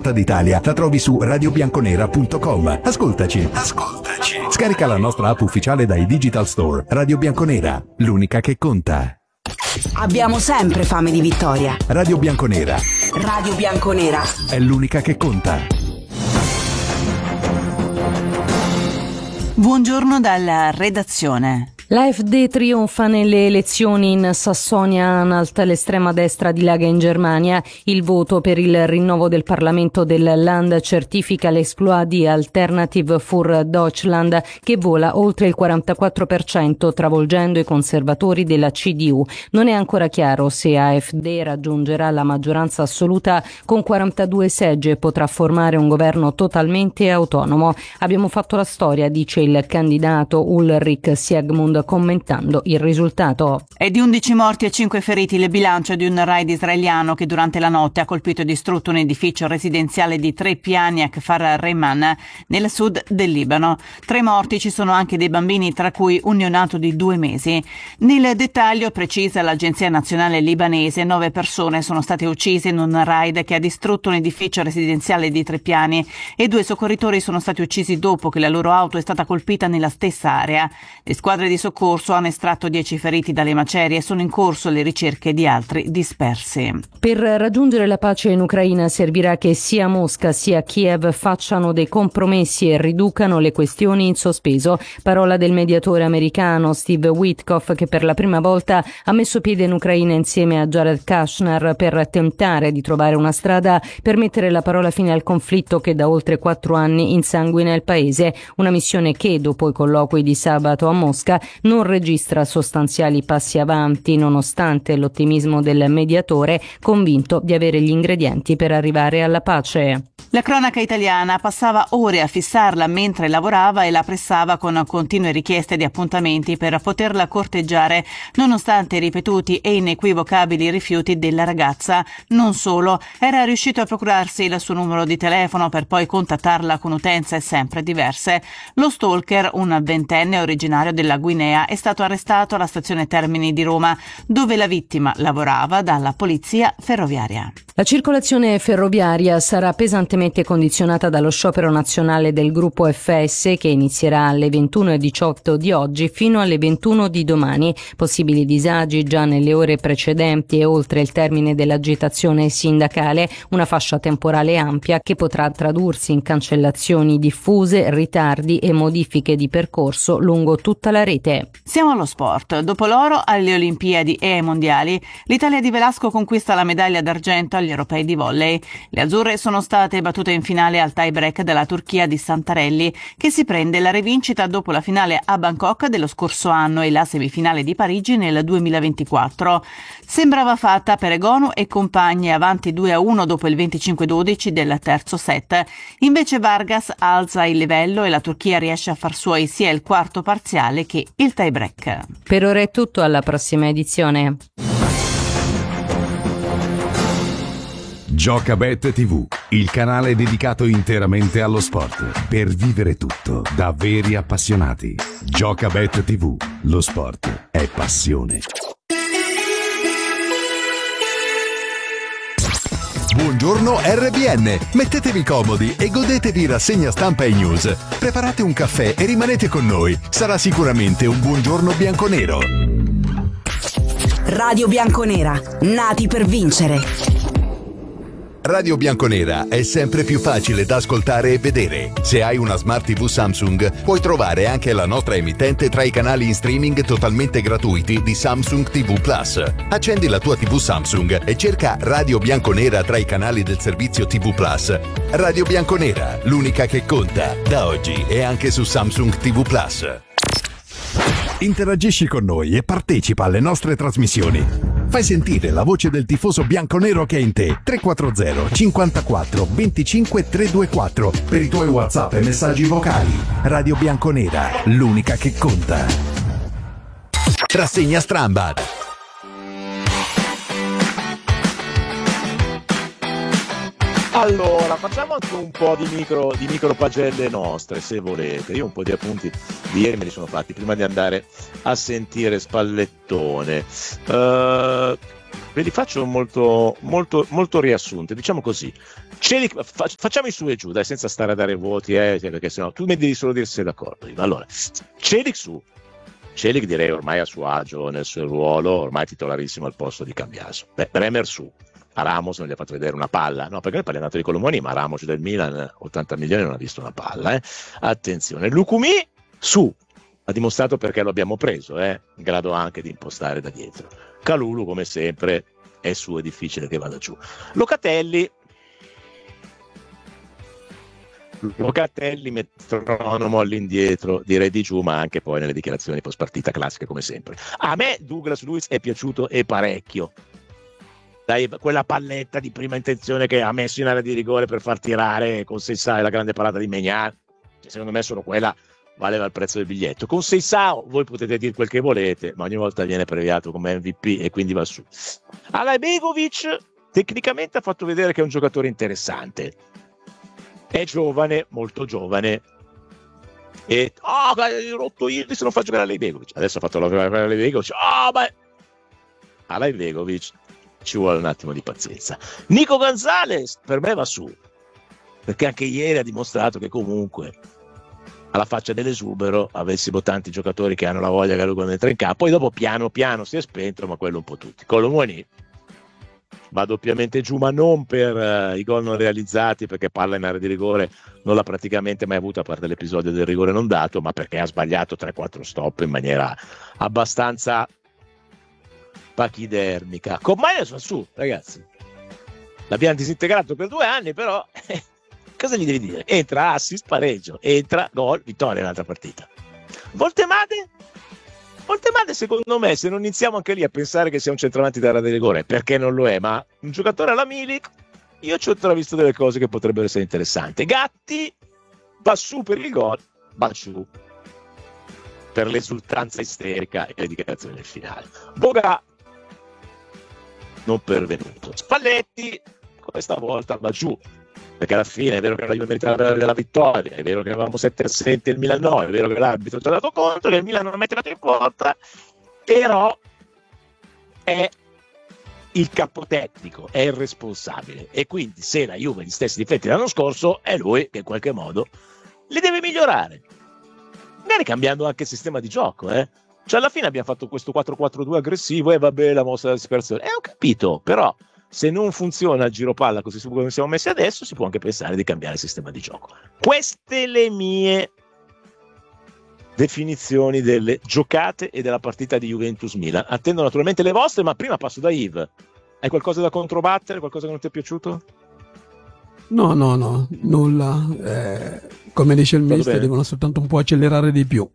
volta d'Italia. La trovi su radiobianconera.com. Ascoltaci. Scarica la nostra app ufficiale dai Digital Store. Radio Bianconera, l'unica che conta. Abbiamo sempre fame di vittoria. Radio Bianconera. Radio Bianconera È l'unica che conta. Buongiorno dalla redazione. L'AfD trionfa nelle elezioni in Sassonia-Anhalt, l'estrema destra dilaga in Germania. Il voto per il rinnovo del Parlamento del Land certifica l'esploit di Alternative für Deutschland, che vola oltre il 44%, travolgendo i conservatori della CDU. Non è ancora chiaro se AfD raggiungerà la maggioranza assoluta con 42 seggi e potrà formare un governo totalmente autonomo. Abbiamo fatto la storia, dice il candidato Ulrich Siegmund, commentando il risultato. È di 11 morti e 5 feriti il bilancio di un raid israeliano che durante la notte ha colpito e distrutto un edificio residenziale di 3 piani a Kfar Reiman, nel sud del Libano. 3 morti, ci sono anche dei bambini, tra cui un neonato di 2 mesi. Nel dettaglio, precisa l'Agenzia Nazionale Libanese, 9 persone sono state uccise in un raid che ha distrutto un edificio residenziale di 3 piani e 2 soccorritori sono stati uccisi dopo che la loro auto è stata colpita nella stessa area. Le squadre di soccorso hanno estratto 10 feriti dalle macerie e sono in corso le ricerche di altri dispersi. Per raggiungere la pace in Ucraina servirà che sia Mosca sia Kiev facciano dei compromessi e riducano le questioni in sospeso. Parola del mediatore americano Steve Witkoff, che per la prima volta ha messo piede in Ucraina insieme a Jared Kushner per tentare di trovare una strada per mettere la parola fine al conflitto che da oltre 4 anni insanguina il paese. Una missione che, dopo i colloqui di sabato a Mosca, non registra sostanziali passi avanti, nonostante l'ottimismo del mediatore, convinto di avere gli ingredienti per arrivare alla pace. La cronaca italiana passava ore a fissarla mentre lavorava e la pressava con continue richieste di appuntamenti per poterla corteggiare, nonostante i ripetuti e inequivocabili rifiuti della ragazza. Non solo, era riuscito a procurarsi il suo numero di telefono per poi contattarla con utenze sempre diverse. Lo stalker, un ventenne originario della Guinea, è stato arrestato alla stazione Termini di Roma, dove la vittima lavorava, dalla polizia ferroviaria. La circolazione ferroviaria sarà pesantemente condizionata dallo sciopero nazionale del gruppo FS, che inizierà alle 21:18 di oggi fino alle 21 di domani. Possibili disagi già nelle ore precedenti e oltre il termine dell'agitazione sindacale, una fascia temporale ampia che potrà tradursi in cancellazioni diffuse, ritardi e modifiche di percorso lungo tutta la rete. Siamo allo sport. Dopo l'oro alle Olimpiadi e ai Mondiali, l'Italia di Velasco conquista la medaglia d'argento agli Europei di volley. Le azzurre sono state battute in finale al tie break dalla Turchia di Santarelli, che si prende la rivincita dopo la finale a Bangkok dello scorso anno e la semifinale di Parigi nel 2024. Sembrava fatta per Egonu e compagni, avanti 2-1 dopo il 25-12 del terzo set. Invece Vargas alza il livello e la Turchia riesce a far suoi sia il quarto parziale che il tie break. Per ora è tutto, alla prossima edizione. Giocabet TV, il canale dedicato interamente allo sport, per vivere tutto da veri appassionati. Giocabet TV, lo sport è passione. Buongiorno RBN, mettetevi comodi e godetevi rassegna stampa e news. Preparate un caffè e rimanete con noi, sarà sicuramente un buongiorno bianconero. Radio Bianconera, nati per vincere. Radio Bianconera è sempre più facile da ascoltare e vedere. Se hai una Smart TV Samsung, puoi trovare anche la nostra emittente tra i canali in streaming totalmente gratuiti di Samsung TV Plus. Accendi la tua TV Samsung e cerca Radio Bianconera tra i canali del servizio TV Plus. Radio Bianconera, l'unica che conta. Da oggi è anche su Samsung TV Plus. Interagisci con noi e partecipa alle nostre trasmissioni. Fai sentire la voce del tifoso bianconero che è in te. 340 54 25 324 per i tuoi WhatsApp e messaggi vocali. Radio Bianconera, l'unica che conta. Rassegna Strambad. Allora, facciamo anche un po' di micro pagelle nostre, se volete. Io un po' di appunti di ieri me li sono fatti prima di andare a sentire Spallettone. Ve li faccio molto, molto, molto riassunti, diciamo così. Celik, facciamo i su e giù, dai, senza stare a dare voti, perché sennò tu mi devi solo dire se sei d'accordo. Allora, Celik su. Celik direi ormai a suo agio nel suo ruolo, ormai titolarissimo al posto di Cambiaso. Bremer su. A Ramos non gli ha fatto vedere una palla, no, perché noi parliamo di Colomoni, ma Ramos del Milan 80 milioni non ha visto una palla, Attenzione. Lukumi su. Ha dimostrato perché lo abbiamo preso, in grado anche di impostare da dietro. Kalulu, come sempre, è su, è difficile che vada giù. Locatelli, metronomo all'indietro, direi di giù, ma anche poi nelle dichiarazioni post partita classiche come sempre. A me Douglas Luiz è piaciuto e parecchio. Dai, quella palletta di prima intenzione che ha messo in area di rigore per far tirare con Seissao la grande parata di Maignan, secondo me solo quella valeva il prezzo del biglietto. Con Seissao voi potete dire quel che volete, ma ogni volta viene premiato come MVP e quindi va su. Alaibegovic tecnicamente ha fatto vedere che è un giocatore interessante, è giovane, molto giovane, e rotto io se non fa giocare Alaibegovic, adesso ha fatto la Alaibegovic, Alaibegovic ci vuole un attimo di pazienza. Nico Gonzalez per me va su, perché anche ieri ha dimostrato che comunque alla faccia dell'esubero avessimo tanti giocatori che hanno la voglia che lui quando entra in campo, poi dopo piano piano si è spento, ma quello un po' tutti. Colomoni va doppiamente giù, ma non per i gol non realizzati, perché palla in area di rigore non l'ha praticamente mai avuta, a parte l'episodio del rigore non dato, ma perché ha sbagliato 3-4 stop in maniera abbastanza pachidermica. Con Magnus va su, ragazzi, l'abbiamo disintegrato per 2 anni, però cosa gli devi dire? Entra, assist, pareggio, entra, gol, vittoria in un'altra partita. Voltemade secondo me, se non iniziamo anche lì a pensare che sia un centravanti da area di rigore, perché non lo è, ma un giocatore alla Milik, io ci ho travisto delle cose che potrebbero essere interessanti. Gatti va su per il gol, va su per l'esultanza isterica e le dichiarazioni del finale. Boga non pervenuto. Spalletti questa volta va giù, perché alla fine è vero che non la Juve meritava la vittoria, è vero che avevamo 7 assenti e il Milan 9, è vero che l'arbitro ci ha dato conto, che il Milan non ha mai tirato in porta, però è il capotecnico, è il responsabile, e quindi se la Juve gli stessi difetti l'anno scorso è lui che in qualche modo li deve migliorare, magari cambiando anche il sistema di gioco, Cioè alla fine abbiamo fatto questo 4-4-2 aggressivo e vabbè, la mossa della disperazione, ho capito, però se non funziona il giro palla così come siamo messi adesso, si può anche pensare di cambiare il sistema di gioco. Queste le mie definizioni delle giocate e della partita di Juventus-Milan. Attendo naturalmente le vostre, ma prima passo da Yves. Hai qualcosa da controbattere? Qualcosa che non ti è piaciuto? No, nulla. Come dice il mister, devono soltanto un po' accelerare di più.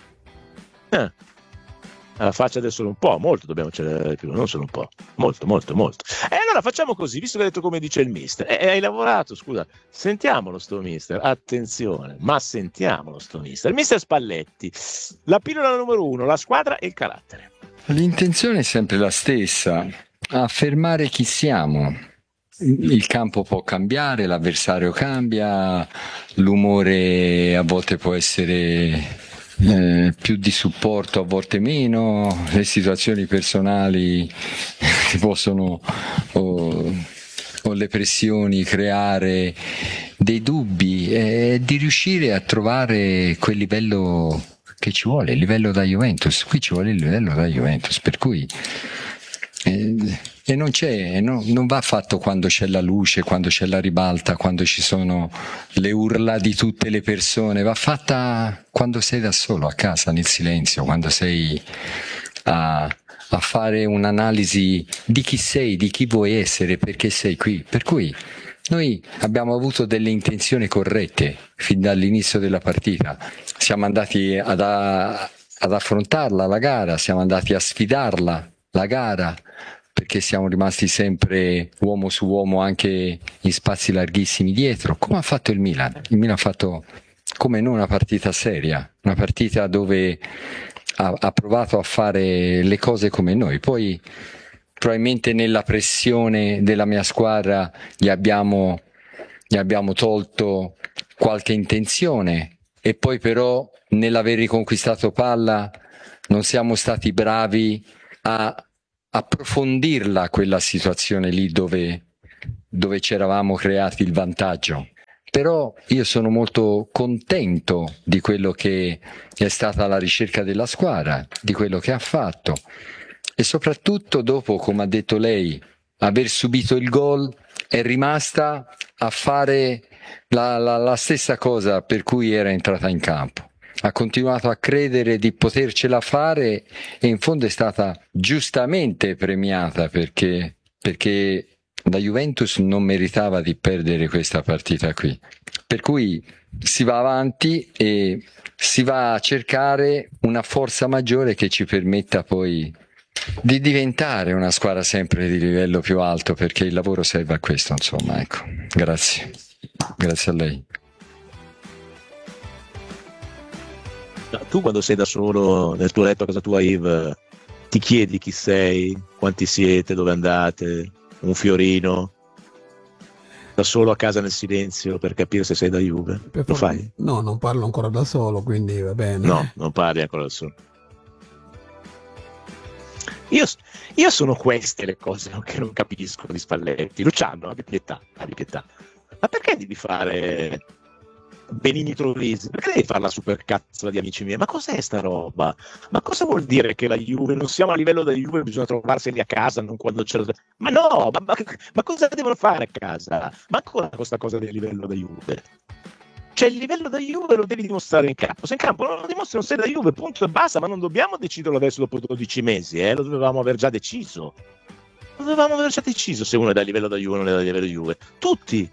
Alla faccia del solo un po', molto dobbiamo accelerare di più, non solo un po', molto. E allora facciamo così, visto che hai detto come dice il mister, hai lavorato, scusa, sentiamolo sto mister, attenzione, ma sentiamolo sto mister, il mister Spalletti, la pillola numero 1, la squadra e il carattere. L'intenzione è sempre la stessa, affermare chi siamo. Il campo può cambiare, l'avversario cambia, l'umore a volte può essere più di supporto, a volte meno, le situazioni personali possono o le pressioni creare dei dubbi, di riuscire a trovare quel livello che ci vuole, il livello da Juventus. Qui ci vuole il livello da Juventus, per cui e non va fatto quando c'è la luce, quando c'è la ribalta, quando ci sono le urla di tutte le persone, va fatta quando sei da solo a casa, nel silenzio, quando sei a fare un'analisi di chi sei, di chi vuoi essere, perché sei qui. Per cui noi abbiamo avuto delle intenzioni corrette fin dall'inizio della partita, siamo andati ad affrontarla la gara, siamo andati a sfidarla la gara, perché siamo rimasti sempre uomo su uomo anche in spazi larghissimi dietro, come ha fatto il Milan. Il Milan ha fatto come noi una partita seria, una partita dove ha provato a fare le cose come noi. Poi probabilmente nella pressione della mia squadra gli abbiamo tolto qualche intenzione, e poi però nell'aver riconquistato palla non siamo stati bravi a approfondirla quella situazione lì dove ci eravamo creati il vantaggio. Però io sono molto contento di quello che è stata la ricerca della squadra, di quello che ha fatto, e soprattutto dopo, come ha detto lei, aver subito il gol è rimasta a fare la stessa cosa per cui era entrata in campo. Ha continuato a credere di potercela fare e in fondo è stata giustamente premiata perché la Juventus non meritava di perdere questa partita qui. Per cui si va avanti e si va a cercare una forza maggiore che ci permetta poi di diventare una squadra sempre di livello più alto, perché il lavoro serve a questo, insomma, ecco. Grazie a lei. Tu quando sei da solo nel tuo letto a casa tua, Yves, ti chiedi chi sei, quanti siete, dove andate, un fiorino, da solo a casa nel silenzio per capire se sei da Juve? Lo fai? No, non parlo ancora da solo, quindi va bene. No, non parli ancora da solo. Io sono queste le cose che non capisco di Spalletti. Luciano, abbi pietà. Ma perché devi fare Benigni Trovesi? Perché devi fare la supercazzola di amici miei? Ma cos'è sta roba? Ma cosa vuol dire che la Juve, non siamo a livello della Juve, bisogna trovarseli a casa, non quando c'è Ma no, ma cosa devono fare a casa? Ma ancora questa cosa del livello della Juve? Cioè il livello da Juve lo devi dimostrare in campo. Se in campo non lo dimostri, non sei da Juve, punto e basta. Ma non dobbiamo deciderlo adesso dopo 12 mesi, lo dovevamo aver già deciso. Se uno è da livello da Juve o non è da livello da Juve. Tutti.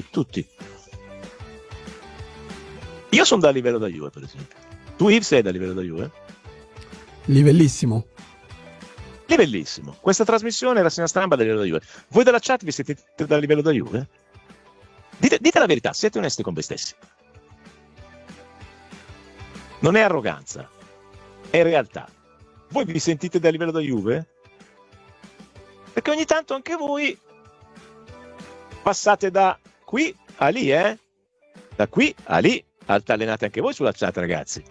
Io sono da livello da Juve, per esempio. Tu, Yves, sei da livello da Juve? Livellissimo. Questa trasmissione è la segna stampa da livello da Juve. Voi della chat vi siete da livello da Juve? Dite la verità, siete onesti con voi stessi. Non è arroganza, è realtà. Voi vi sentite da livello da Juve? Perché ogni tanto anche voi passate da qui a lì, Da qui a lì. Altalenate anche voi sulla chat, ragazzi.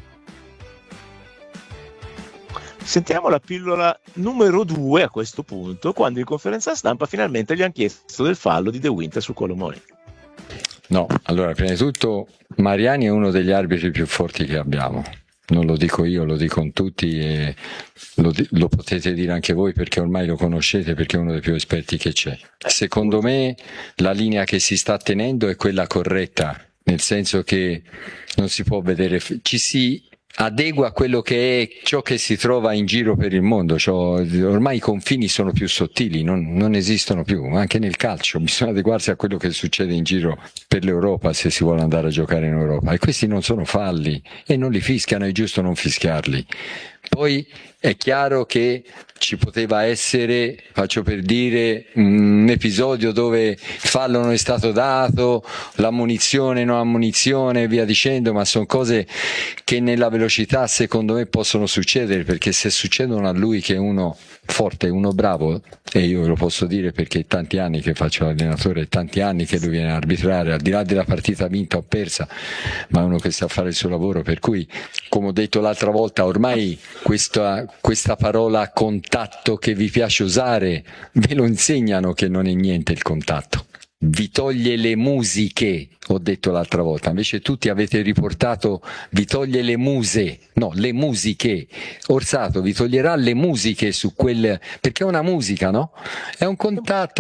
Sentiamo la pillola numero 2 a questo punto, quando in conferenza stampa finalmente gli hanno chiesto del fallo di De Winter su Colomoni. No, allora, prima di tutto Mariani è uno degli arbitri più forti che abbiamo. Non lo dico io, lo dicono tutti e lo potete dire anche voi, perché ormai lo conoscete, perché è uno dei più esperti che c'è. Secondo me la linea che si sta tenendo è quella corretta, nel senso che non si può vedere, ci si adegua a quello che è ciò che si trova in giro per il mondo. Ormai i confini sono più sottili, non esistono più, anche nel calcio bisogna adeguarsi a quello che succede in giro per l'Europa se si vuole andare a giocare in Europa, e questi non sono falli e non li fischiano, è giusto non fischiarli. Poi è chiaro che ci poteva essere, faccio per dire, un episodio dove il fallo non è stato dato, l'ammonizione, non ammonizione e via dicendo, ma sono cose che nella velocità secondo me possono succedere, perché se succedono a lui, che è uno forte, uno bravo, e io lo posso dire perché è tanti anni che faccio l'allenatore, è tanti anni che lui viene a arbitrare, al di là della partita vinta o persa, ma è uno che sa fare il suo lavoro, per cui, come ho detto l'altra volta, ormai questa parola contatto che vi piace usare, ve lo insegnano che non è niente il contatto. Vi toglie le musiche, ho detto l'altra volta, invece tutti avete riportato vi toglie le muse, no, le musiche. Orsato vi toglierà le musiche su quel, perché è una musica, no? È un contatto,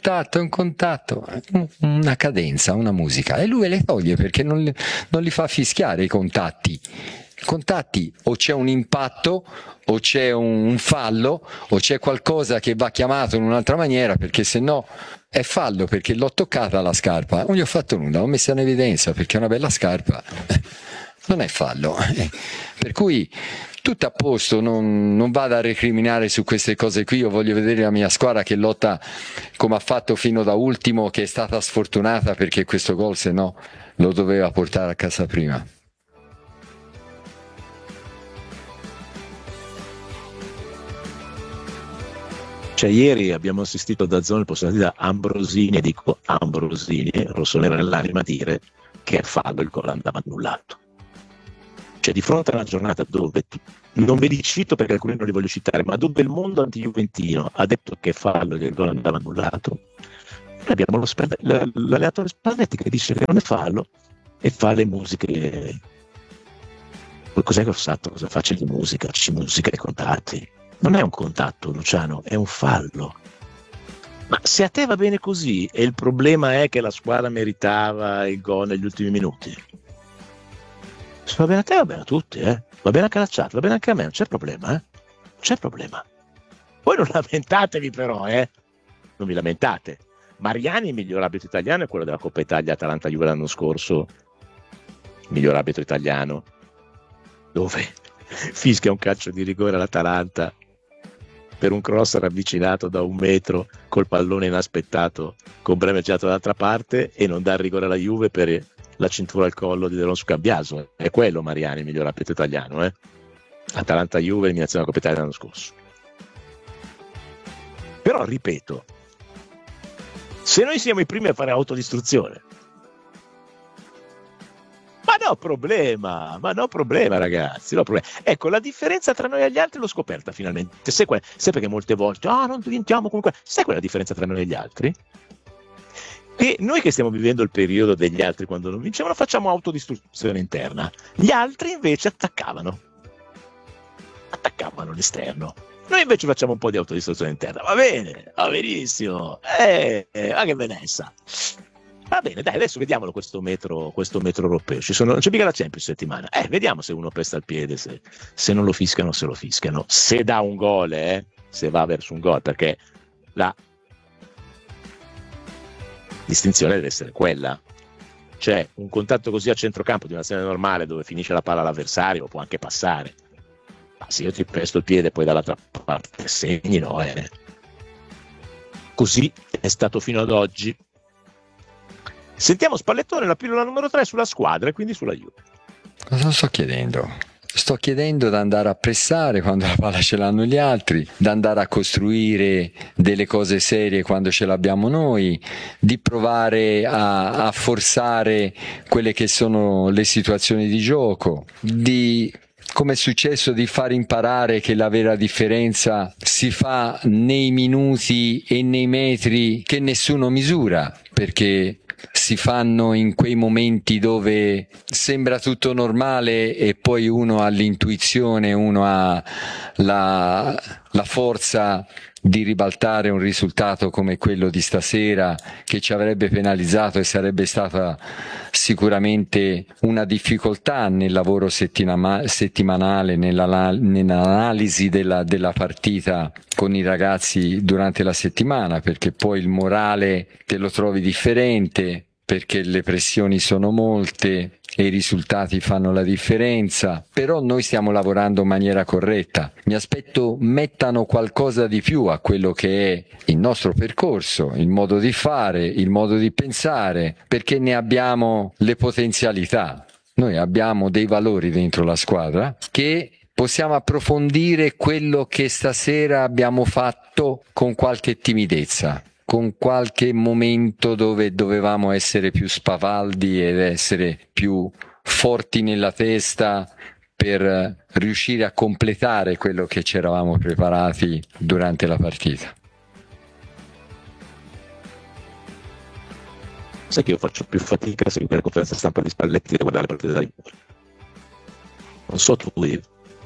una cadenza, una musica, e lui ve le toglie perché non li fa fischiare i contatti. Contatti, o c'è un impatto, o c'è un fallo, o c'è qualcosa che va chiamato in un'altra maniera, perché se no è fallo, perché l'ho toccata la scarpa, non gli ho fatto nulla, l'ho messa in evidenza perché è una bella scarpa, non è fallo. Per cui tutto a posto, non vado a recriminare su queste cose qui. Io voglio vedere la mia squadra che lotta come ha fatto fino da ultimo, che è stata sfortunata perché questo gol se no lo doveva portare a casa prima. Cioè, ieri abbiamo assistito da zone, possiamo dire, Ambrosini, dico Ambrosini, rossonero nell'anima, dire che è fallo, il gol andava annullato. Cioè, di fronte a una giornata dove non ve li cito perché alcuni non li voglio citare, ma dove il mondo anti-juventino ha detto che fallo, che il gol andava annullato, noi abbiamo l'allenatore Spalletti che dice che non è fallo e fa le musiche. Cos'è che ho fatto? Cosa faccio di musica? Ci musica ai contatti. Non è un contatto, Luciano, è un fallo. Ma se a te va bene così e il problema è che la squadra meritava il gol negli ultimi minuti, se va bene a te va bene a tutti, va bene anche alla chat, va bene anche a me, non c'è problema, non c'è problema. Poi non lamentatevi però, non vi lamentate. Mariani, il miglior arbitro italiano, è quello della Coppa Italia Atalanta-Juve l'anno scorso, il miglior arbitro italiano, dove fischia un calcio di rigore all'Atalanta per un cross ravvicinato da 1 metro col pallone inaspettato con Bremer girato dall'altra parte e non dà il rigore alla Juve per la cintura al collo di Delon Scambiaso. È quello Mariani, il miglior arbitro italiano, Atalanta-Juve, eliminazione della Coppa Italia l'anno scorso. Però ripeto, se noi siamo i primi a fare autodistruzione, ma no problema ragazzi, no problema. Ecco, la differenza tra noi e gli altri l'ho scoperta finalmente. Sai perché molte volte non diventiamo comunque, sai quella differenza tra noi e gli altri? Che noi che stiamo vivendo il periodo degli altri quando non vincevano facciamo autodistruzione interna, gli altri invece attaccavano l'esterno. Noi invece facciamo un po' di autodistruzione interna. Va bene, va benissimo, ma che benessa. Va bene, dai, adesso vediamolo questo metro europeo. Non c'è mica la Champions settimana. Vediamo se uno pesta il piede, se non lo fischiano, se lo fischiano. Se dà un gol, se va verso un gol, perché la distinzione deve essere quella. Cioè, un contatto così a centrocampo di un'azione normale dove finisce la palla all'avversario può anche passare. Ma se io ti pesto il piede e poi dall'altra parte segni, no, Così è stato fino ad oggi. Sentiamo Spallettone, la pillola numero 3 sulla squadra e quindi sulla Juve. Cosa sto chiedendo? Sto chiedendo di andare a pressare quando la palla ce l'hanno gli altri, di andare a costruire delle cose serie quando ce l'abbiamo noi, di provare a forzare quelle che sono le situazioni di gioco, come è successo, di far imparare che la vera differenza si fa nei minuti e nei metri che nessuno misura, perché si fanno in quei momenti dove sembra tutto normale e poi uno ha l'intuizione, uno ha la forza di ribaltare un risultato come quello di stasera, che ci avrebbe penalizzato e sarebbe stata sicuramente una difficoltà nel lavoro settimanale, nell'analisi della partita con i ragazzi durante la settimana, perché poi il morale te lo trovi differente, perché le pressioni sono molte e i risultati fanno la differenza, però noi stiamo lavorando in maniera corretta. Mi aspetto mettano qualcosa di più a quello che è il nostro percorso, il modo di fare, il modo di pensare, perché ne abbiamo le potenzialità. Noi abbiamo dei valori dentro la squadra che possiamo approfondire quello che stasera abbiamo fatto con qualche timidezza, con qualche momento dove dovevamo essere più spavaldi ed essere più forti nella testa per riuscire a completare quello che ci eravamo preparati durante la partita. Sai che io faccio più fatica a seguire la conferenza stampa di Spalletti e guardare le partite da Juve. Non so tu, io.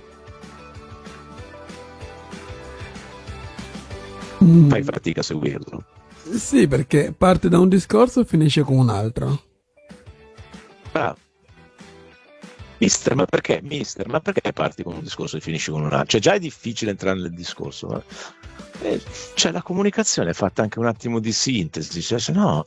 Fai fatica a seguirlo. Sì, perché parte da un discorso e finisce con un altro. Bravo. Mister, ma perché parti con un discorso e finisci con un altro? Cioè, già è difficile entrare nel discorso, ma cioè, la comunicazione è fatta anche un attimo di sintesi, cioè, se no.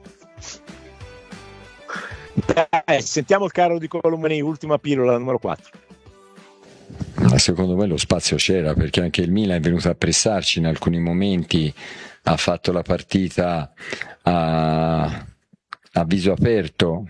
Sentiamo il caro di Colomani, ultima pillola, numero 4. Secondo me lo spazio c'era, perché anche il Milan è venuto a pressarci in alcuni momenti, ha fatto la partita a viso aperto.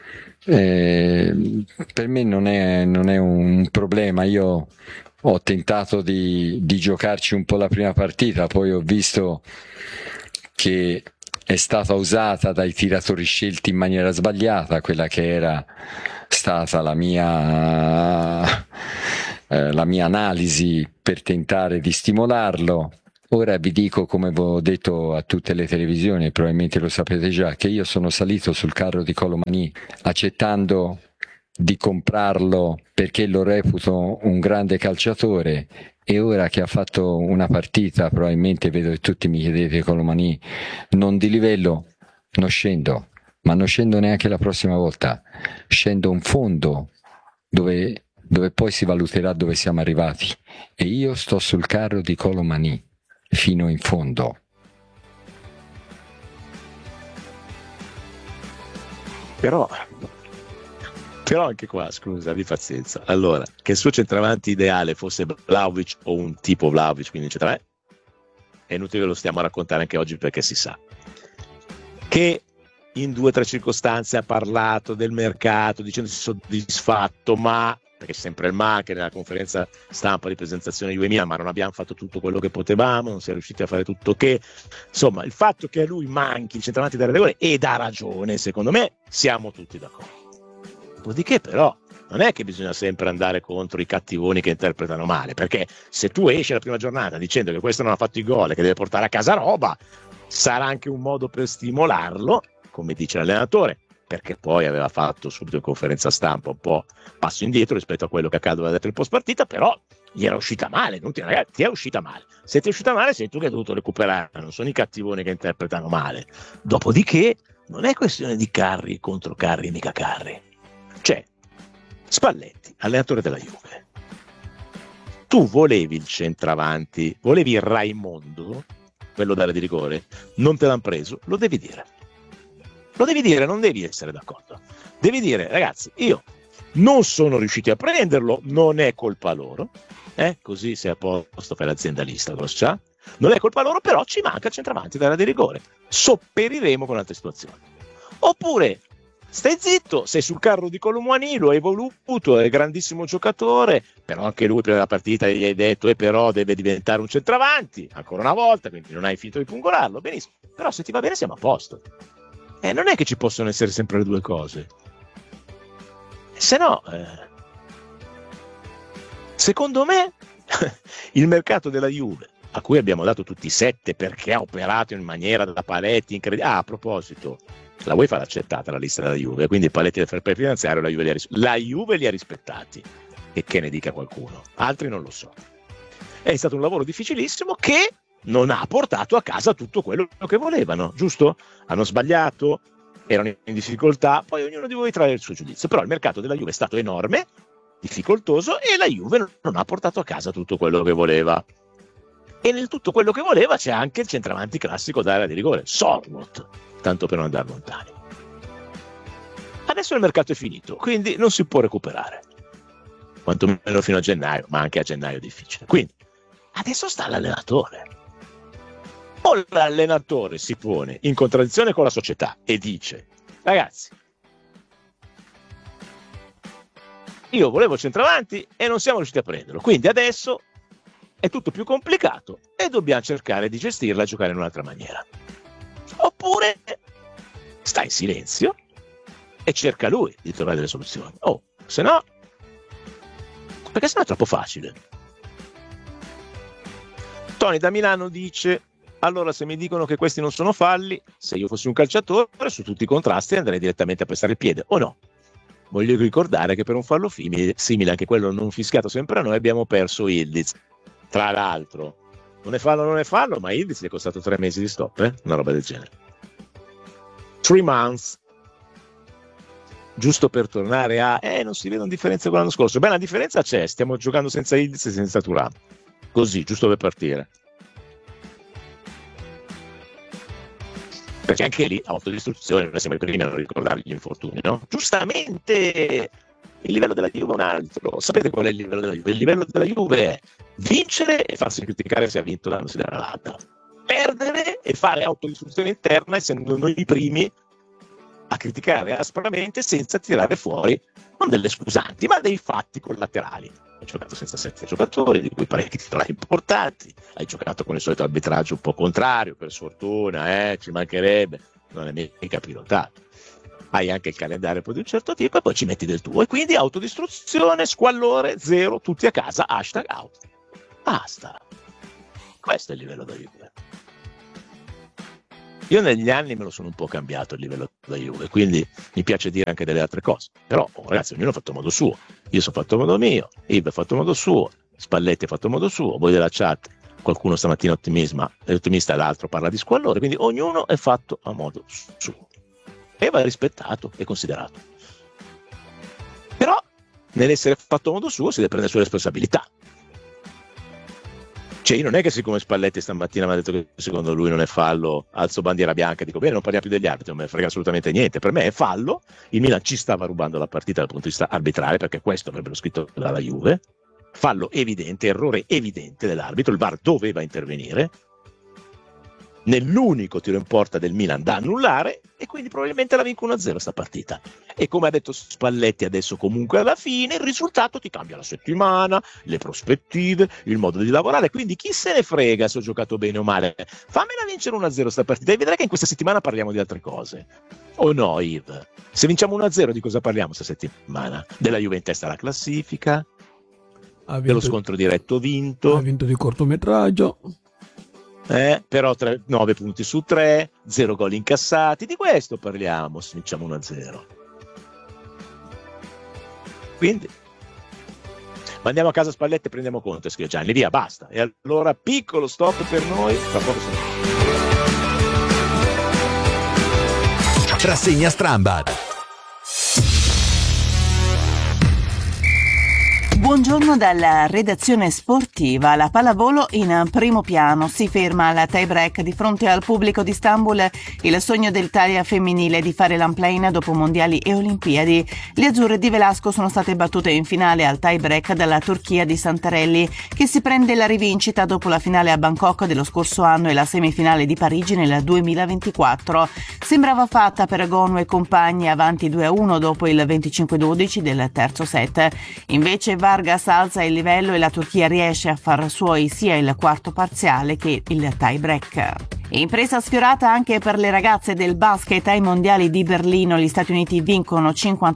Per me non è un problema. Io ho tentato di giocarci un po' la prima partita, poi ho visto che è stata usata dai tiratori scelti in maniera sbagliata, quella che era stata la mia analisi per tentare di stimolarlo. Ora vi dico, come avevo detto a tutte le televisioni, probabilmente lo sapete già, che io sono salito sul carro di Colomani accettando di comprarlo perché lo reputo un grande calciatore, e ora che ha fatto una partita, probabilmente vedo che tutti mi chiedete, Colomani non di livello, non scendo, ma non scendo neanche la prossima volta, scendo in fondo dove poi si valuterà dove siamo arrivati, e io sto sul carro di Colomani fino in fondo. Però anche qua, scusa, di pazienza. Allora, che il suo centravanti ideale fosse Vlahovic o un tipo Vlahovic, quindi c'è è inutile che lo stiamo a raccontare anche oggi, perché si sa che in 2 o 3 circostanze ha parlato del mercato dicendosi soddisfatto, ma perché c'è sempre il ma, che nella conferenza stampa di presentazione di Juve, ma non abbiamo fatto tutto quello che potevamo, non siamo riusciti a fare tutto che, insomma, il fatto che a lui manchi il centravanti da regole, ed ha ragione, secondo me siamo tutti d'accordo. Dopodiché però non è che bisogna sempre andare contro i cattivoni che interpretano male, perché se tu esci la prima giornata dicendo che questo non ha fatto i gol e che deve portare a casa roba, sarà anche un modo per stimolarlo, come dice l'allenatore, perché poi aveva fatto subito in conferenza stampa un po' passo indietro rispetto a quello che accadeva dentro il post partita, però gli era uscita male, ragazzi, ti è uscita male. Se ti è uscita male sei tu che hai dovuto recuperare, non sono i cattivoni che interpretano male. Dopodiché non è questione di carri contro carri, mica carri. C'è Spalletti, allenatore della Juve. Tu volevi il centravanti, volevi il Raimondo, quello d'area di rigore, non te l'hanno preso, lo devi dire. Lo devi dire, non devi essere d'accordo. Devi dire, ragazzi, io non sono riusciti a prenderlo, non è colpa loro, così sei a posto, fai l'aziendalista, grossa. Non è colpa loro, però ci manca il centravanti d'area di rigore. Sopperiremo con altre situazioni. Oppure stai zitto, sei sul carro di Colomani, lo hai voluto, è grandissimo giocatore, però anche lui prima della partita gli hai detto però deve diventare un centravanti, ancora una volta, quindi non hai finito di pungolarlo, benissimo. Però se ti va bene siamo a posto. Non è che ci possono essere sempre le due cose. Se no, secondo me, il mercato della Juve, a cui abbiamo dato tutti 7 perché ha operato in maniera da paletti incredibili. A proposito, la UEFA l'ha accettata la lista della Juve, quindi i paletti del fair play finanziario la Juve li ha rispettati, e che ne dica qualcuno, altri non lo so. È stato un lavoro difficilissimo che non ha portato a casa tutto quello che volevano, giusto? Hanno sbagliato, erano in difficoltà, poi ognuno di voi trae il suo giudizio, però il mercato della Juve è stato enorme, difficoltoso, e la Juve non ha portato a casa tutto quello che voleva. E nel tutto quello che voleva c'è anche il centravanti classico d'area di rigore, Sorloth, tanto per non andare lontani. Adesso il mercato è finito, quindi non si può recuperare, quantomeno fino a gennaio, ma anche a gennaio è difficile. Quindi adesso sta l'allenatore. O l'allenatore si pone in contraddizione con la società e dice: ragazzi, io volevo centravanti e non siamo riusciti a prenderlo, quindi adesso è tutto più complicato e dobbiamo cercare di gestirla e giocare in un'altra maniera. Oppure sta in silenzio e cerca lui di trovare delle soluzioni. Se no, perché sennò è troppo facile. Tony da Milano dice: allora, se mi dicono che questi non sono falli, se io fossi un calciatore, su tutti i contrasti andrei direttamente a pestare il piede, o no? Voglio ricordare che per un fallo simile, anche quello non fischiato sempre a noi, abbiamo perso Ildiz. Tra l'altro, non è fallo, ma Ildiz gli è costato 3 mesi di stop, una roba del genere. 3 months. Giusto per tornare a non si vedono differenze con l'anno scorso. Beh, la differenza c'è, stiamo giocando senza Ildiz e senza Thuram. Così, giusto per partire. Perché anche lì autodistruzione, noi siamo i primi a ricordare gli infortuni, no? Giustamente il livello della Juve è un altro. Sapete qual è il livello della Juve? Il livello della Juve è vincere e farsi criticare se ha vinto dandosi dalla latta, perdere e fare autodistruzione interna, essendo noi i primi a criticare aspramente senza tirare fuori non delle scusanti ma dei fatti collaterali. hai giocato senza 7 giocatori, di cui parecchi titolari importanti, hai giocato con il solito arbitraggio un po' contrario, per sfortuna, ci mancherebbe, non è mica pilotato. Hai anche il calendario poi di un certo tipo e poi ci metti del tuo. E quindi autodistruzione, squallore, 0, tutti a casa, #out. Basta. Questo è il livello da Juve. Io negli anni me lo sono un po' cambiato il livello da Juve, quindi mi piace dire anche delle altre cose. Però ragazzi, ognuno ha fatto modo suo. Io sono fatto modo mio, Ibe ha fatto modo suo, Spalletti ha fatto modo suo, voi della chat, qualcuno stamattina è ottimista e l'altro parla di squallore, quindi ognuno è fatto a modo suo. E va rispettato e considerato. Però nell'essere fatto a modo suo si deve prendere le sue responsabilità. Cioè, io non è che siccome Spalletti stamattina mi ha detto che secondo lui non è fallo, alzo bandiera bianca e dico bene, non parliamo più degli arbitri, non me ne frega assolutamente niente. Per me è fallo, il Milan ci stava rubando la partita dal punto di vista arbitrale, perché questo avrebbero scritto dalla Juve, fallo evidente, errore evidente dell'arbitro, il VAR doveva intervenire nell'unico tiro in porta del Milan da annullare e quindi probabilmente la vinco 1-0 sta partita. E come ha detto Spalletti adesso, comunque alla fine il risultato ti cambia la settimana, le prospettive, il modo di lavorare, quindi chi se ne frega se ho giocato bene o male, fammela vincere 1-0 sta partita e vedrai che in questa settimana parliamo di altre cose. O no, Yves? Se vinciamo 1-0 di cosa parliamo questa settimana? Della Juve in testa alla classifica, dello scontro diretto vinto, ha vinto di cortometraggio, però 9 punti su 3, 0 gol incassati, di questo parliamo se vinciamo 1-0. Quindi mandiamo a casa Spalletti e prendiamo Conte, scrive Gianni, via, basta. E allora piccolo stop per noi, tra poco Rassegna Strambad. Buongiorno dalla redazione sportiva. La pallavolo in primo piano si ferma al tie break di fronte al pubblico di Istanbul. Il sogno dell'Italia femminile di fare l'unplane dopo mondiali e olimpiadi. Le azzurre di Velasco sono state battute in finale al tie break dalla Turchia di Santarelli, che si prende la rivincita dopo la finale a Bangkok dello scorso anno e la semifinale di Parigi nel 2024. Sembrava fatta per Gonu e compagni, avanti 2-1 dopo il 25-12 del terzo set. Invece Vargas alza il livello e la Turchia riesce a far suoi sia il quarto parziale che il tie break. Impresa sfiorata anche per le ragazze del basket ai mondiali di Berlino. Gli Stati Uniti vincono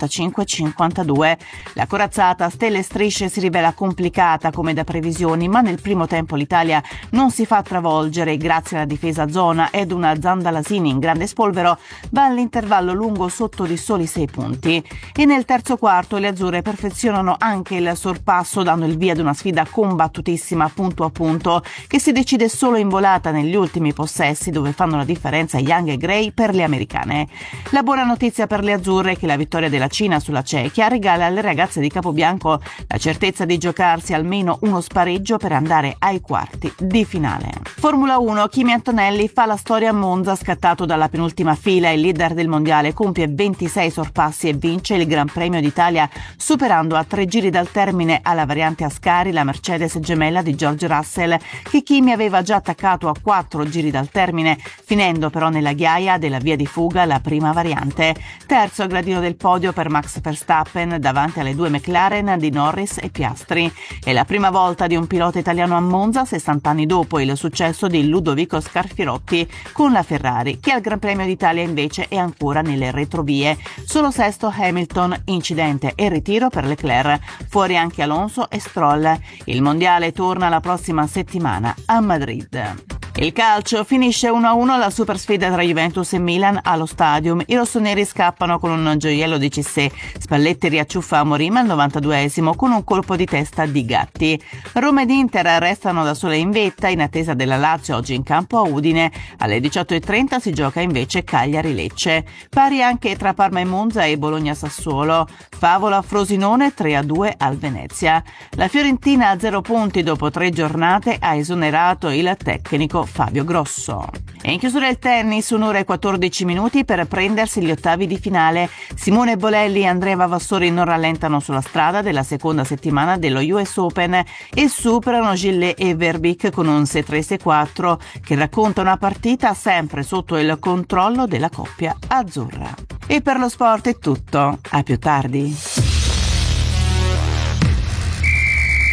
55-52. La corazzata a stelle e strisce si rivela complicata come da previsioni, ma nel primo tempo l'Italia non si fa travolgere grazie alla difesa a zona ed una Zandalasini in grande spolvero va all'intervallo lungo sotto di soli 6 punti. E nel terzo quarto le azzurre perfezionano anche il sorpasso, dando il via ad una sfida combattutissima punto a punto che si decide solo in volata negli ultimi possessi, dove fanno la differenza Young e Gray per le americane. La buona notizia per le azzurre è che la vittoria della Cina sulla Cechia regala alle ragazze di Capobianco la certezza di giocarsi almeno uno spareggio per andare ai quarti di finale. Formula 1, Kimi Antonelli fa la storia a Monza, scattato dalla penultima fila. Il leader del mondiale compie 26 sorpassi e vince il Gran Premio d'Italia, superando a 3 giri dal termine alla variante Ascari la Mercedes gemella di George Russell, che Kimi aveva già attaccato a 4 giri dal termine, finendo però nella ghiaia della via di fuga la prima variante. Terzo al gradino del podio per Max Verstappen, davanti alle 2 McLaren di Norris e Piastri. È la prima volta di un pilota italiano a Monza 60 anni dopo il successo di Ludovico Scarfirotti con la Ferrari, che al Gran Premio d'Italia invece è ancora nelle retrovie. Solo sesto Hamilton, incidente e ritiro per Leclerc, fuori anche Alonso e Stroll. Il mondiale torna la prossima settimana a Madrid. Il calcio finisce 1-1 la super sfida tra Juventus e Milan allo Stadium. I rossoneri scappano con un gioiello di Cissé. Spalletti riacciuffa Amorim al 92esimo con un colpo di testa di Gatti. Roma ed Inter restano da sole in vetta in attesa della Lazio oggi in campo a Udine. Alle 18:30 si gioca invece Cagliari-Lecce. Pari anche tra Parma e Monza e Bologna-Sassuolo. Favola Frosinone 3-2 al Venezia. La Fiorentina a 0 punti dopo 3 giornate ha esonerato il tecnico Fabio Grosso. E in chiusura il tennis, 1 ora e 14 minuti per prendersi gli ottavi di finale. Simone Bolelli e Andrea Vavassori non rallentano sulla strada della seconda settimana dello US Open e superano Gillet e Verbeek con un 6-3-6-4 che racconta una partita sempre sotto il controllo della coppia azzurra. E per lo sport è tutto, a più tardi.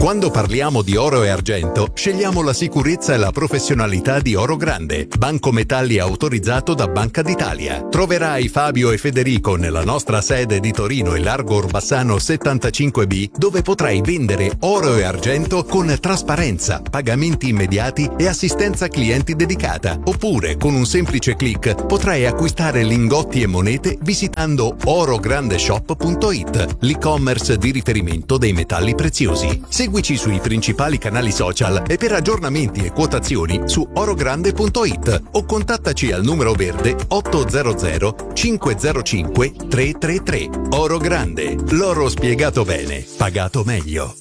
Quando parliamo di oro e argento, scegliamo la sicurezza e la professionalità di Oro Grande, banco metalli autorizzato da Banca d'Italia. Troverai Fabio e Federico nella nostra sede di Torino e Largo Orbassano 75B, dove potrai vendere oro e argento con trasparenza, pagamenti immediati e assistenza clienti dedicata. Oppure, con un semplice click, potrai acquistare lingotti e monete visitando orograndeshop.it, l'e-commerce di riferimento dei metalli preziosi. Seguici sui principali canali social e per aggiornamenti e quotazioni su orogrande.it o contattaci al numero verde 800 505 333. Oro Grande, l'oro spiegato bene, pagato meglio.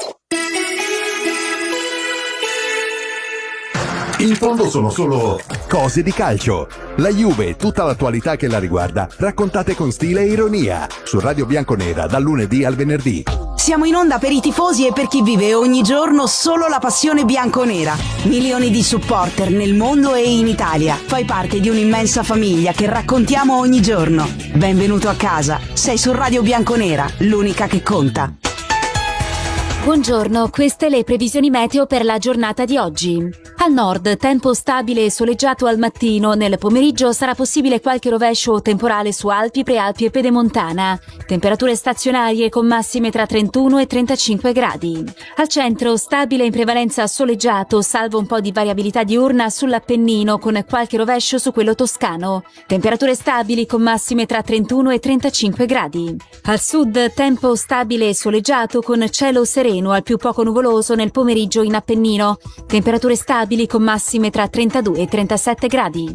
In fondo sono solo cose di calcio. La Juve e tutta l'attualità che la riguarda, raccontate con stile e ironia, su Radio Bianconera dal lunedì al venerdì. Siamo in onda per i tifosi e per chi vive ogni giorno solo la passione bianconera. Milioni di supporter nel mondo e in Italia. Fai parte di un'immensa famiglia che raccontiamo ogni giorno. Benvenuto a casa. Sei su Radio Bianconera, l'unica che conta. Buongiorno, queste le previsioni meteo per la giornata di oggi. Al nord, tempo stabile e soleggiato al mattino. Nel pomeriggio sarà possibile qualche rovescio o temporale su Alpi, Prealpi e Pedemontana. Temperature stazionarie con massime tra 31 e 35 gradi. Al centro, stabile in prevalenza soleggiato, salvo un po' di variabilità diurna sull'Appennino con qualche rovescio su quello toscano. Temperature stabili con massime tra 31 e 35 gradi. Al sud, tempo stabile e soleggiato con cielo sereno al più poco nuvoloso nel pomeriggio in Appennino. Temperature stabili con massime tra 32 e 37 gradi.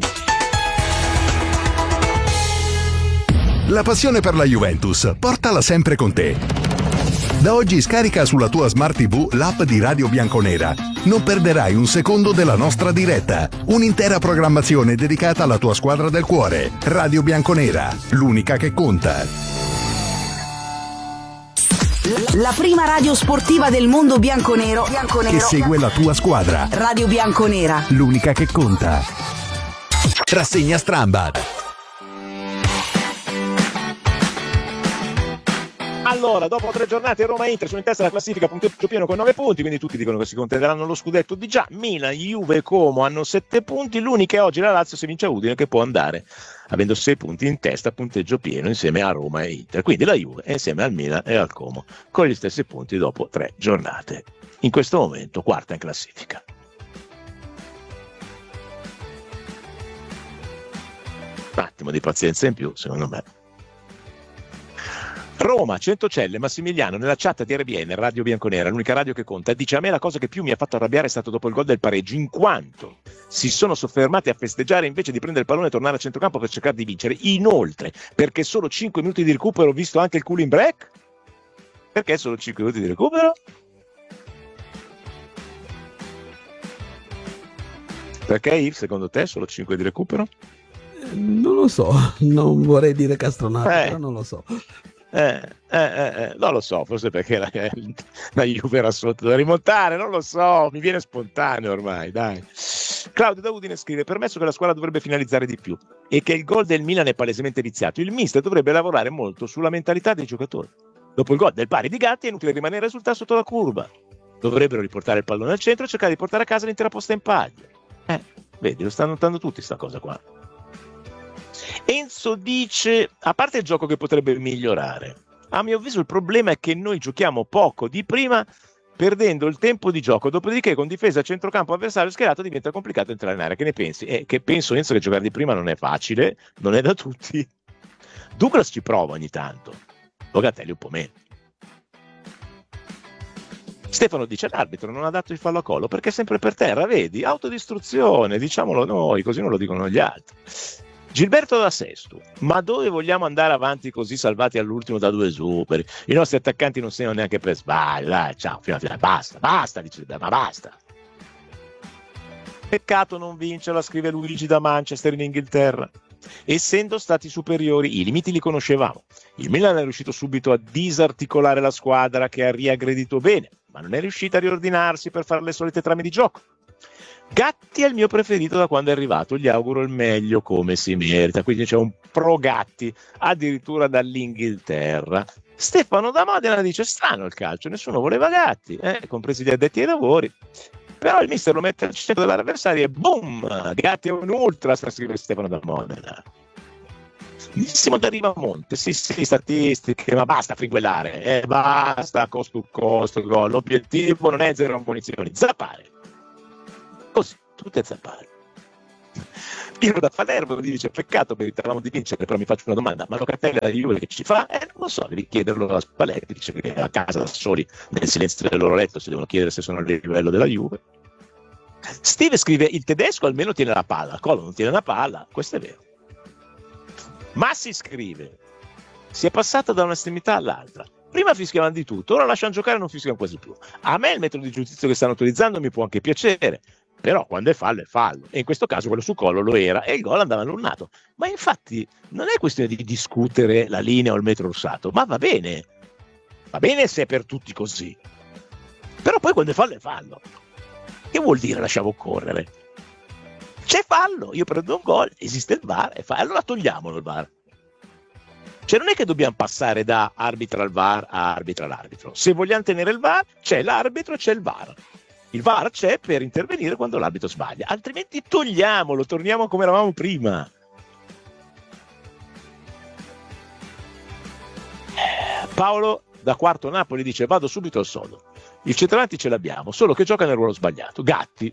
La passione per la Juventus, portala sempre con te. Da oggi scarica sulla tua Smart TV l'app di Radio Bianconera. Non perderai un secondo della nostra diretta. Un'intera programmazione dedicata alla tua squadra del cuore. Radio Bianconera, l'unica che conta. La prima radio sportiva del mondo bianconero che segue la tua squadra. Radio Bianconera, l'unica che conta. Rassegna Strambad. Allora, dopo 3 giornate Roma e Inter sono in testa alla classifica, punteggio pieno con 9 punti, quindi tutti dicono che si contenderanno lo scudetto di già. Milan, Juve e Como hanno 7 punti, l'unica è oggi la Lazio se vince a Udine che può andare avendo 6 punti in testa, punteggio pieno insieme a Roma e Inter. Quindi la Juve è insieme al Milan e al Como con gli stessi punti dopo 3 giornate. In questo momento quarta in classifica. Un attimo di pazienza in più, secondo me. Roma, Centocelle, Massimiliano nella chat di RBN, Radio Bianconera, l'unica radio che conta, dice: a me la cosa che più mi ha fatto arrabbiare è stato dopo il gol del pareggio, in quanto si sono soffermati a festeggiare invece di prendere il pallone e tornare a centrocampo per cercare di vincere. Inoltre, perché solo 5 minuti di recupero, ho visto anche il cooling break? Perché solo 5 minuti di recupero? Perché Yves, secondo te solo 5 di recupero? Non lo so, non vorrei dire castronata, però non lo so. Non lo so, forse perché la Juve era sotto da rimontare, non lo so, mi viene spontaneo ormai, dai. Claudio da Udine scrive: permesso che la squadra dovrebbe finalizzare di più e che il gol del Milan è palesemente viziato, il mister dovrebbe lavorare molto sulla mentalità dei giocatori. Dopo il gol del pari di Gatti è inutile rimanere sul sotto la curva, dovrebbero riportare il pallone al centro e cercare di portare a casa l'intera posta in paglia. Vedi, lo stanno notando tutti sta cosa qua. Enzo dice: a parte il gioco che potrebbe migliorare, a mio avviso il problema è che noi giochiamo poco di prima perdendo il tempo di gioco, dopodiché con difesa a centrocampo avversario schierato diventa complicato entrare in area. Che ne pensi? Che penso, Enzo, che giocare di prima non è facile, non è da tutti. Douglas ci prova ogni tanto, Locatelli un po' meno. Stefano dice: l'arbitro non ha dato il fallo a Colo perché è sempre per terra, vedi, autodistruzione, diciamolo noi, così non lo dicono gli altri. Gilberto da Sesto: ma dove vogliamo andare avanti così salvati all'ultimo da 2 superi? I nostri attaccanti non segnano neanche per sbaglio, dai, ciao, fino a fine, basta, dice, ma basta. Peccato non vincerla, scrive Luigi da Manchester in Inghilterra. Essendo stati superiori, i limiti li conoscevamo. Il Milan è riuscito subito a disarticolare la squadra che ha riaggredito bene, ma non è riuscita a riordinarsi per fare le solite trame di gioco. Gatti è il mio preferito da quando è arrivato, gli auguro il meglio come si merita, quindi c'è un pro Gatti addirittura dall'Inghilterra. Stefano da Modena dice: strano il calcio, nessuno voleva Gatti, compresi gli addetti ai lavori, però il mister lo mette al centro dell'avversario e boom, Gatti è un ultra, scrive Stefano da Modena. Benissimo da Rivamonte, sì, statistiche, ma basta friguellare, basta costo gol, l'obiettivo non è zero munizioni, zappare, così, tutte zappare. Piero da Palermo mi dice: peccato, meritavamo di vincere, però mi faccio una domanda, ma Locatelli alla Juve che ci fa? Non lo so, devi chiederlo a Spalletti, dice che a casa da soli nel silenzio del loro letto si devono chiedere se sono al livello della Juve. Steve scrive: il tedesco almeno tiene la palla, Colo non tiene la palla, questo è vero. Massi scrive: si è passata da un'estremità all'altra, prima fischiavano di tutto, ora lasciano giocare e non fischiano quasi più. A me il metodo di giudizio che stanno utilizzando mi può anche piacere, però quando è fallo, e in questo caso quello su Colo lo era e il gol andava annulato. Ma infatti non è questione di discutere la linea o il metro rossato, ma va bene se è per tutti così, però poi quando è fallo. Che vuol dire lasciamo correre? C'è fallo, io prendo un gol, esiste il VAR, allora togliamolo il VAR. Cioè non è che dobbiamo passare da arbitra al VAR a arbitra all'arbitro. Se vogliamo tenere il VAR, c'è l'arbitro e c'è il VAR. Il VAR c'è per intervenire quando l'arbitro sbaglia, altrimenti togliamolo, torniamo come eravamo prima. Paolo da Quarto Napoli dice: vado subito al sodo. Il centravanti ce l'abbiamo, solo che gioca nel ruolo sbagliato. Gatti.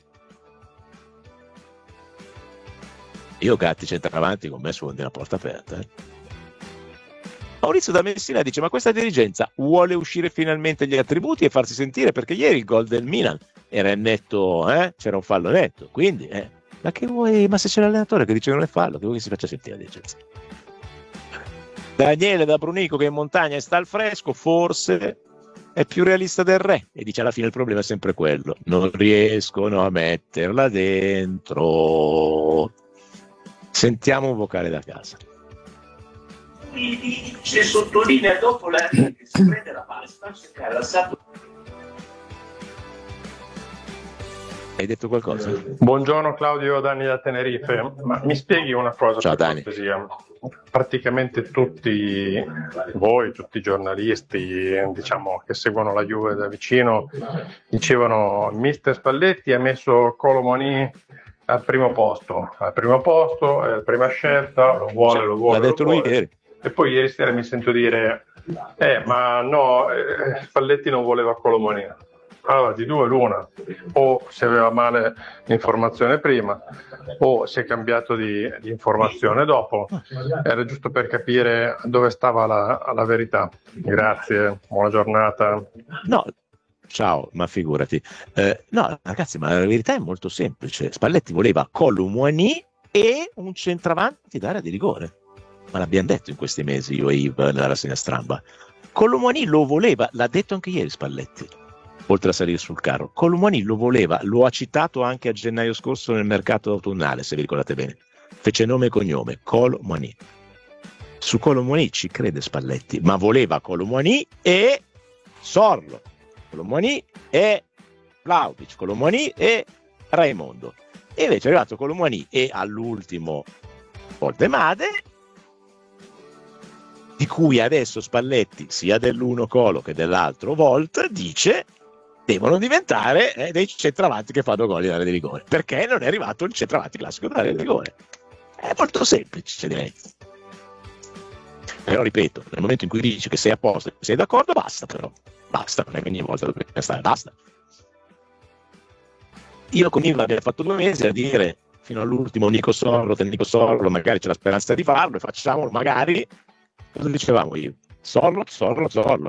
Io Gatti centravanti con me sfondi la porta aperta. Maurizio da Messina dice: ma questa dirigenza vuole uscire finalmente gli attributi e farsi sentire, perché ieri il gol del Milan era netto, c'era un fallo netto, quindi ma che vuoi? Ma se c'è l'allenatore che dice che non è fallo, che vuoi che si faccia sentire la dirigenza? Daniele da Brunico, che in montagna e sta al fresco, forse è più realista del re, e dice: alla fine il problema è sempre quello, non riescono a metterla dentro. Sentiamo un vocale da casa. Se sottolinea dopo la che si prende la palla, si fa cercare l'assalto. Hai detto qualcosa? Buongiorno Claudio, Dani da Tenerife. Ma mi spieghi una cosa? Ciao per Dani. cortesia? Praticamente tutti voi, tutti i giornalisti, diciamo, che seguono la Juve da vicino, dicevano: mister Spalletti ha messo Kolo Muani al primo posto, è la prima scelta, lo vuole. L'ha detto lui ieri. E poi ieri sera mi sento dire: ma no, Spalletti non voleva Kolo Muani. Allora, di due l'una: o si aveva male l'informazione prima, o si è cambiato di informazione dopo. Era giusto per capire dove stava la verità. Grazie, buona giornata. No, ciao, ma figurati. No, ragazzi, ma la verità è molto semplice. Spalletti voleva Kolo Muani e un centravanti d'area di rigore. Ma l'abbiamo detto in questi mesi io e Yves nella rassegna stramba. Kolo Muani lo voleva, l'ha detto anche ieri Spalletti, oltre a salire sul carro. Kolo Muani lo voleva, lo ha citato anche a gennaio scorso nel mercato autunnale, se vi ricordate bene. Fece nome e cognome, Kolo Muani. Su Kolo Muani ci crede Spalletti, ma voleva Kolo Muani e Sorlo, Kolo Muani e Vlahovic, Kolo Muani e Raimondo. E invece è arrivato Kolo Muani e all'ultimo Voldemade, di cui adesso Spalletti, sia dell'uno Colo che dell'altro Volt, dice: devono diventare dei centravanti che fanno gol in area di rigore, perché non è arrivato il centravanti classico dell'area di rigore. È molto semplice, direi. Però ripeto, nel momento in cui dici che sei a posto, sei d'accordo, basta, non è che ogni volta dobbiamo stare, basta. Io con Iva abbiamo fatto 2 mesi a dire fino all'ultimo Nico Sorlo, magari c'è la speranza di farlo e facciamolo, magari. Cosa dicevamo io? Sorlo. Non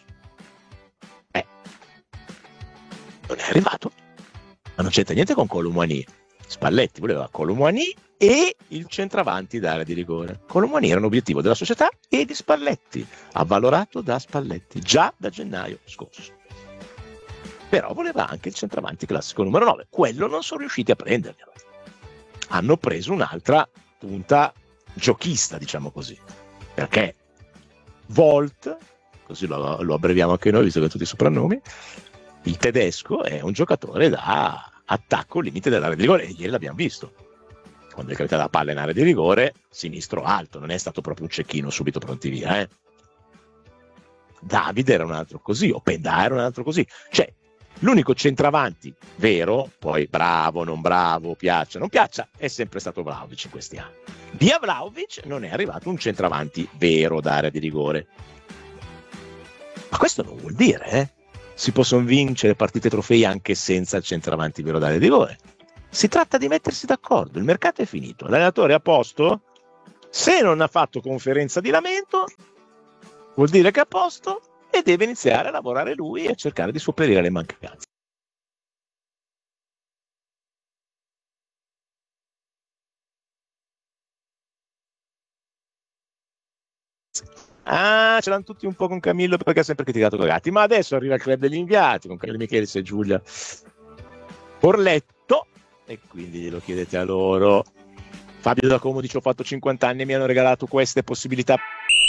è arrivato, ma non c'entra niente con Kolo Muani. Spalletti voleva Kolo Muani e il centravanti d'area di rigore. Kolo Muani era un obiettivo della società e di Spalletti, avvalorato da Spalletti già da gennaio scorso. Però voleva anche il centravanti classico numero 9. Quello non sono riusciti a prenderglielo. Hanno preso un'altra punta giochista, diciamo così. Perché Volt, così lo abbreviamo anche noi, visto che ha tutti i soprannomi, il tedesco è un giocatore da attacco al limite dell'area di rigore, e ieri l'abbiamo visto. Quando è caduta la palla in area di rigore, sinistro alto, non è stato proprio un cecchino subito pronti via. Davide era un altro così, Openda era un altro così. Cioè, l'unico centravanti vero, poi bravo, non bravo, piaccia, non piaccia, è sempre stato Vlahovic in questi anni. Via Vlahovic non è arrivato un centravanti vero d'area di rigore. Ma questo non vuol dire, si possono vincere partite trofei anche senza il centravanti vero d'area di rigore. Si tratta di mettersi d'accordo, il mercato è finito, l'allenatore è a posto? Se non ha fatto conferenza di lamento, vuol dire che è a posto e deve iniziare a lavorare lui e a cercare di sopperire le mancanze. Ce l'hanno tutti un po' con Camillo perché ha sempre criticato Cagatti, ma adesso arriva il club degli inviati con Carlo Michelis e Giulia Orletto e quindi glielo chiedete a loro. Fabio da Como dice: ho fatto 50 anni e mi hanno regalato queste possibilità.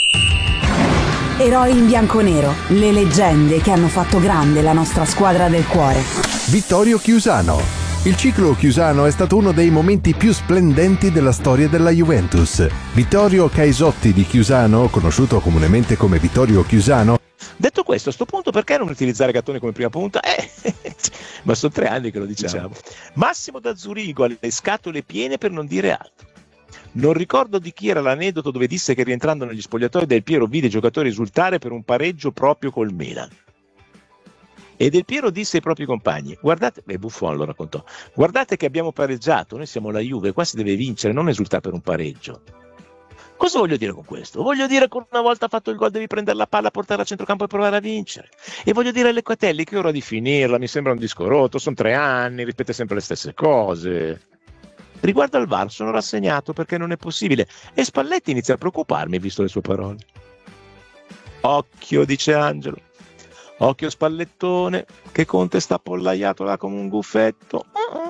Eroi in bianconero, le leggende che hanno fatto grande la nostra squadra del cuore. Vittorio Chiusano. Il ciclo chiusano è stato uno dei momenti più splendenti della storia della Juventus. Vittorio Caisotti di Chiusano, conosciuto comunemente come Vittorio Chiusano. Detto questo, a sto punto perché non utilizzare Gattone come prima punta? Ma sono 3 anni che lo diciamo. Massimo da Zurigo ha le scatole piene per non dire altro. Non ricordo di chi era l'aneddoto dove disse che rientrando negli spogliatoi Del Piero vide i giocatori esultare per un pareggio proprio col Milan. E Del Piero disse ai propri compagni: guardate, Buffon lo raccontò, guardate che abbiamo pareggiato, noi siamo la Juve, qua si deve vincere, non esultare per un pareggio. Cosa voglio dire con questo? Voglio dire che una volta fatto il gol devi prendere la palla, portarla a centrocampo e provare a vincere. E voglio dire alle Lecatelli che è ora di finirla, mi sembra un disco rotto, sono 3 anni, ripete sempre le stesse cose. Riguardo al VAR sono rassegnato perché non è possibile e Spalletti inizia a preoccuparmi visto le sue parole. Occhio, dice Angelo. Occhio Spallettone, che Conte sta appollaiato là come un guffetto.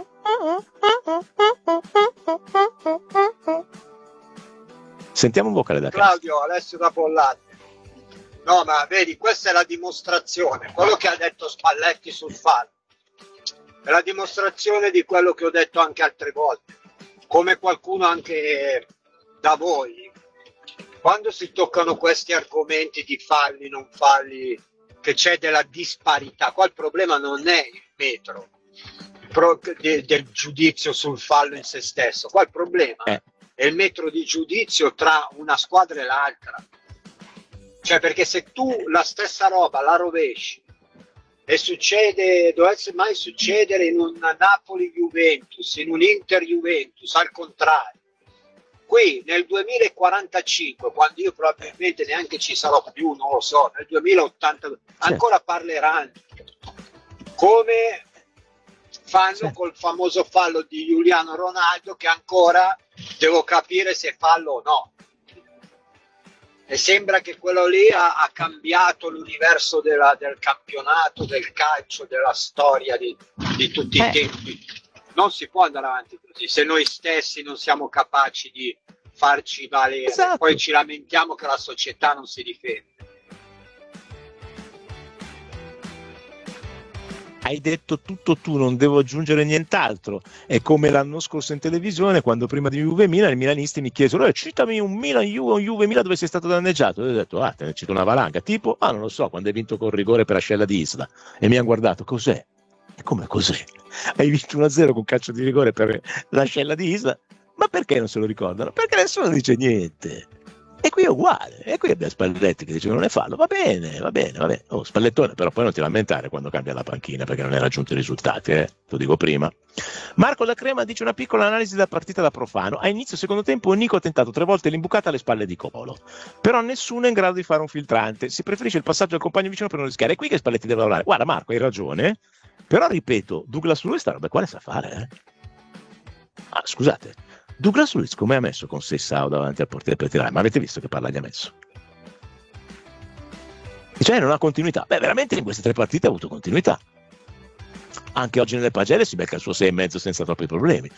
Sentiamo un vocale da casa. Claudio, Alessio da Pollate. No, ma vedi, questa è la dimostrazione. Quello che ha detto Spalletti sul fallo è la dimostrazione di quello che ho detto anche altre volte. Come qualcuno anche da voi. Quando si toccano questi argomenti di falli, non falli, che c'è della disparità, qua il problema non è il metro del giudizio sul fallo in se stesso, qua il problema è il metro di giudizio tra una squadra e l'altra, cioè perché se tu la stessa roba la rovesci e dovesse mai succedere in un Napoli-Juventus, in un Inter-Juventus, al contrario, qui nel 2045, quando io probabilmente neanche ci sarò più, non lo so, nel 2082, ancora parleranno come fanno col famoso fallo di Giuliano Ronaldo, che ancora devo capire se fallo o no. E sembra che quello lì ha cambiato l'universo del campionato, del calcio, della storia di tutti i tempi. Non si può andare avanti così se noi stessi non siamo capaci di farci valere. Esatto. Poi ci lamentiamo che la società non si difende. Hai detto tutto tu, non devo aggiungere nient'altro. È come l'anno scorso in televisione, quando prima di Juve Milan i milanisti mi chiesero: citami un Juve Milan dove sei stato danneggiato. E ho detto: te ne cito una valanga, tipo non lo so, quando hai vinto col rigore per Ascella di Isla. E mi hanno guardato: cos'è? E come cos'è? Hai vinto 1-0 con calcio di rigore per l'Ascella di Isla? Ma perché non se lo ricordano? Perché nessuno dice niente. E qui è uguale, e qui abbiamo Spalletti che dice: non è fallo, va bene. Oh, Spallettone, però poi non ti lamentare quando cambia la panchina perché non hai raggiunto i risultati, te lo dico prima. Marco da Crema dice: una piccola analisi della partita da profano. A inizio secondo tempo Nico ha tentato 3 volte l'imbucata alle spalle di Colo, però nessuno è in grado di fare un filtrante, si preferisce il passaggio al compagno vicino per non rischiare. È qui che Spalletti deve lavorare. Guarda Marco, hai ragione, però ripeto, Douglas Luiz sta roba qua le sa fare, scusate, Douglas Luiz come ha messo con Sessao davanti al portiere per tirare? Ma avete visto che palla gli ha messo? Cioè non ha continuità. Veramente in queste 3 partite ha avuto continuità. Anche oggi nelle pagelle si becca il suo 6,5 senza troppi problemi.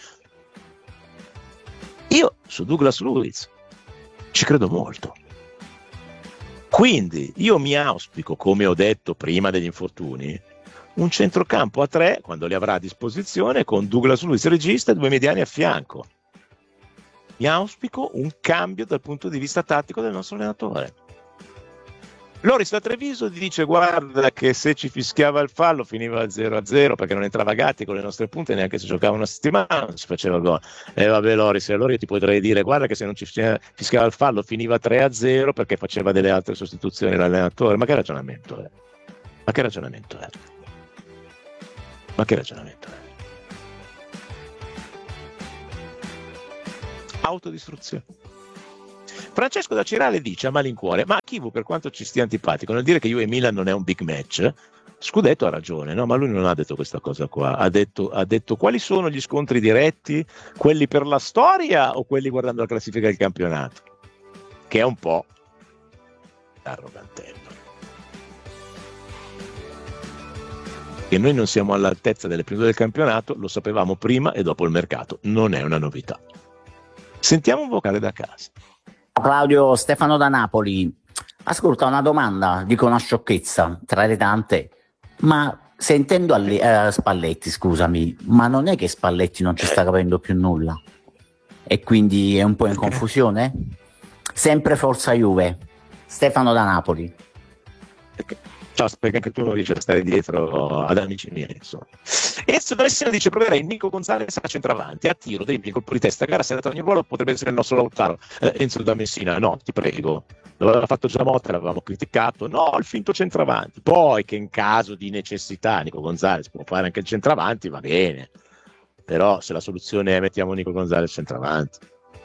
Io su Douglas Luiz ci credo molto. Quindi io mi auspico, come ho detto prima degli infortuni, un centrocampo a 3 quando li avrà a disposizione, con Douglas Luiz regista e 2 mediani a fianco. Mi auspico un cambio dal punto di vista tattico del nostro allenatore. Loris da Treviso dice: guarda che se ci fischiava il fallo finiva 0-0 perché non entrava Gatti con le nostre punte, neanche se giocava una settimana non si faceva il gol. E vabbè Loris, allora io ti potrei dire: guarda che se non ci fischiava il fallo finiva 3-0 perché faceva delle altre sostituzioni l'allenatore. Ma che ragionamento è? Ma che ragionamento è? Ma che ragionamento è? Autodistruzione. Francesco da Cirale dice a malincuore: ma Chivu, per quanto ci stia antipatico nel dire che Juve e Milan non è un big match, Scudetto ha ragione, no? Ma lui non ha detto questa cosa qua, ha detto quali sono gli scontri diretti, quelli per la storia o quelli guardando la classifica del campionato, che è un po' arrogantello. Che noi non siamo all'altezza delle prime del campionato, lo sapevamo prima e dopo il mercato, non è una novità. Sentiamo un vocale da casa. Claudio, Stefano da Napoli. Ascolta, una domanda, dico una sciocchezza tra le tante, ma sentendo Spalletti, scusami, ma non è che Spalletti non ci sta capendo più nulla e quindi è un po' in confusione? Sempre forza Juve. Stefano da Napoli. Ciao, perché anche tu non riesci a stare dietro ad amici miei, insomma. Enzo D'Alessio dice: proverei Nico Gonzalez a centravanti, a tiro, dribbling, colpo di testa, gara serata ogni ruolo, potrebbe essere il nostro Lautaro. Enzo da Messina: no, ti prego, lo aveva fatto già Motta, l'avevamo criticato, no, il finto centravanti. Poi che in caso di necessità Nico Gonzalez può fare anche il centravanti, va bene, però se la soluzione è mettiamo Nico Gonzalez centravanti,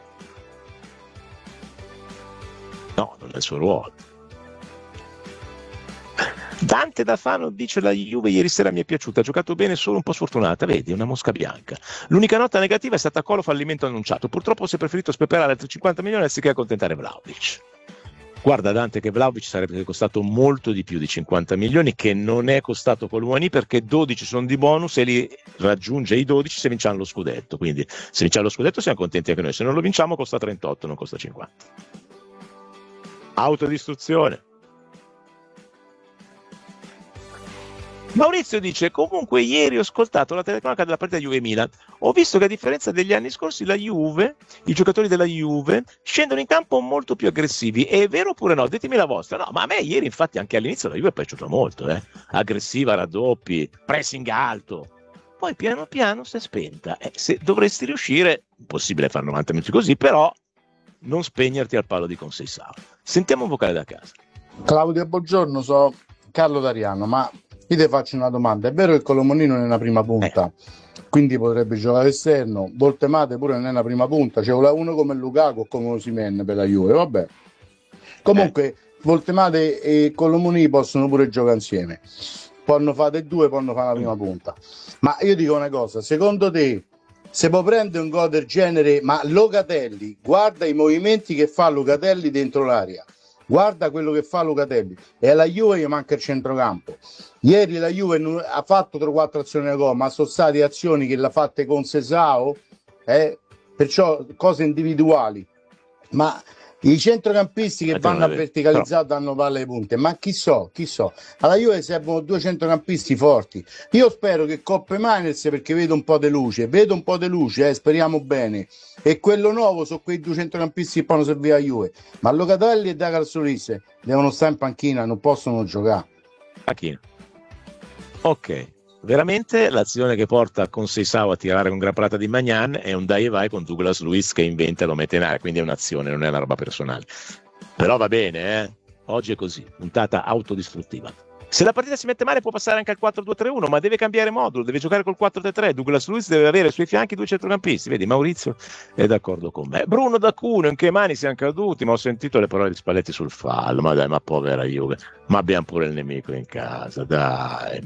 no, non è il suo ruolo. Dante da Fano dice: la Juve ieri sera mi è piaciuta, ha giocato bene, solo un po' sfortunata, vedi, una mosca bianca. L'unica nota negativa è stata Colo, fallimento annunciato, purtroppo si è preferito sperperare altri 50 milioni anziché accontentare Vlahovic. Guarda Dante che Vlahovic sarebbe costato molto di più di 50 milioni, che non è costato Colomani, perché 12 sono di bonus e li raggiunge i 12 se vinciamo lo scudetto, quindi se vinciamo lo scudetto siamo contenti anche noi, se non lo vinciamo costa 38, non costa 50. Autodistruzione. Maurizio dice: comunque ieri ho ascoltato la telecronaca della partita Juve-Milan, ho visto che a differenza degli anni scorsi la Juve, i giocatori della Juve scendono in campo molto più aggressivi, è vero oppure no? Ditemi la vostra. No, ma a me ieri infatti anche all'inizio la Juve è piaciuta molto, aggressiva, raddoppi, pressing alto, poi piano piano si è spenta, se dovresti riuscire, impossibile fare 90 minuti così, però non spegnerti al palo di Conceição. Sentiamo un vocale da casa. Claudio, buongiorno, sono Carlo D'Ariano, ma io ti faccio una domanda: è vero che Colomoni non è una prima punta, quindi potrebbe giocare esterno, Voltemate pure non è una prima punta, c'è uno come Lukaku o come Osimhen per la Juve, vabbè. Comunque Voltemate e Colomoni possono pure giocare insieme, possono fare due, possono fare la prima punta. Ma io dico una cosa, secondo te se può prendere un gol del genere, ma Locatelli, guarda i movimenti che fa Locatelli dentro l'area, guarda quello che fa Locatelli, e alla Juve gli manca il centrocampo. Ieri la Juve ha fatto 3-4 azioni da gol, ma sono state azioni che l'ha fatte con Sesao, perciò cose individuali. Ma i centrocampisti che vanno a verticalizzare danno palle ai punte, ma chi so? Alla Juve servono due centrocampisti forti. Io spero che Coppe Mainers, perché vedo un po' di luce, speriamo bene, e quello nuovo sono quei due centrocampisti che possono servire a Juve, ma Locatelli e Douglas Luiz devono stare in panchina, non possono giocare. Panchina. Ok, veramente l'azione che porta Conceição a tirare con grapplata di Magnan è un dai e vai con Douglas Luiz che inventa e lo mette in aria, quindi è un'azione, non è una roba personale. Però va bene, oggi è così, puntata autodistruttiva. Se la partita si mette male può passare anche al 4-2-3-1, ma deve cambiare modulo, deve giocare col 4-3-3. Douglas Luiz deve avere ai suoi fianchi due centrocampisti. Vedi, Maurizio è d'accordo con me. Bruno da Cuneo, in che mani siamo caduti? Ma ho sentito le parole di Spalletti sul fallo. Ma dai, ma povera Juve, ma abbiamo pure il nemico in casa, dai.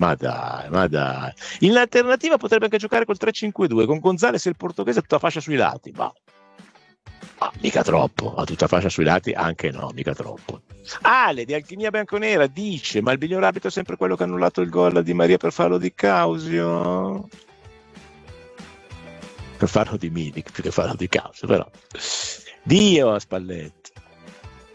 In alternativa potrebbe anche giocare col 3-5-2 con Gonzalez e il portoghese a tutta fascia sui lati, ma mica troppo, a tutta fascia sui lati anche no, mica troppo. Ale di Alchimia Bianconera dice: ma il miglior arbitro è sempre quello che ha annullato il gol di Maria per farlo di Causio, per farlo di Milik più che farlo di Causio, però Dio a Spalletti.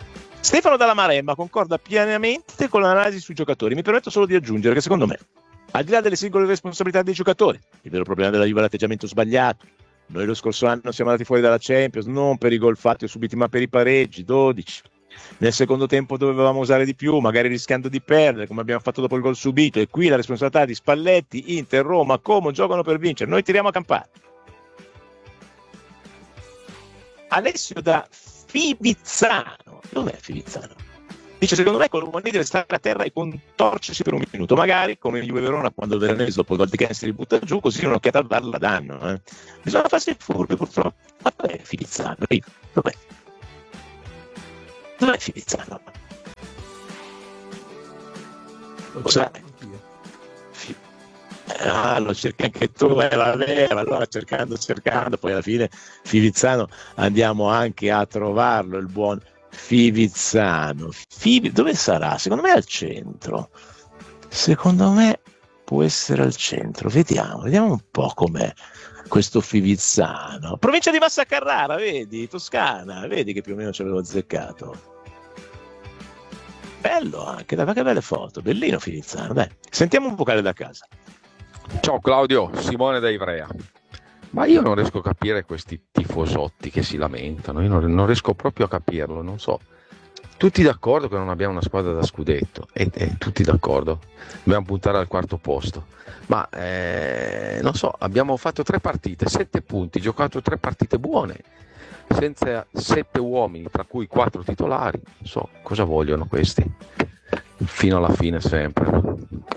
Stefano dalla Maremma concorda pienamente con l'analisi sui giocatori. Mi permetto solo di aggiungere che secondo me Al di là delle singole responsabilità dei giocatori, il vero problema della Juve è l'atteggiamento sbagliato. Noi lo scorso anno siamo andati fuori dalla Champions non per i gol fatti o subiti, ma per i pareggi, 12. Nel secondo tempo dovevamo usare di più, magari rischiando di perdere, come abbiamo fatto dopo il gol subito. E qui la responsabilità di Spalletti, Inter, Roma, Como giocano per vincere. Noi tiriamo a campare. Alessio da Fivizzano. Dov'è Fivizzano? Dice, secondo me Colomoni deve stare a terra e contorcersi per un minuto, magari come Juve Verona quando Veronese dopo il gol di Ken si butta giù, così un'occhiata al VAR la danno. Bisogna farsi furbi, purtroppo. Ma dov'è Fivizzano? Dov'è? Dov'è Fivizzano? Lo sai? Lo cerchi anche tu, la vera, allora cercando, poi alla fine Fivizzano andiamo anche a trovarlo, il buon Fivizzano. Dove sarà? Secondo me è al centro. Secondo me può essere al centro. Vediamo un po' com'è questo Fivizzano. Provincia di Massa Carrara, vedi? Toscana, vedi che più o meno ci avevo azzeccato. Bello anche, dai, che belle foto. Bellino Fivizzano, dai. Sentiamo un vocale da casa. Ciao Claudio, Simone da Ivrea. Ma io non riesco a capire questi tifosotti che si lamentano, io non riesco proprio a capirlo, non so. Tutti d'accordo che non abbiamo una squadra da scudetto, e tutti d'accordo, dobbiamo puntare al quarto posto, ma non so, abbiamo fatto 3 partite, 7 punti, giocato 3 partite buone, senza 7 uomini, tra cui 4 titolari, non so, cosa vogliono questi? Fino alla fine sempre.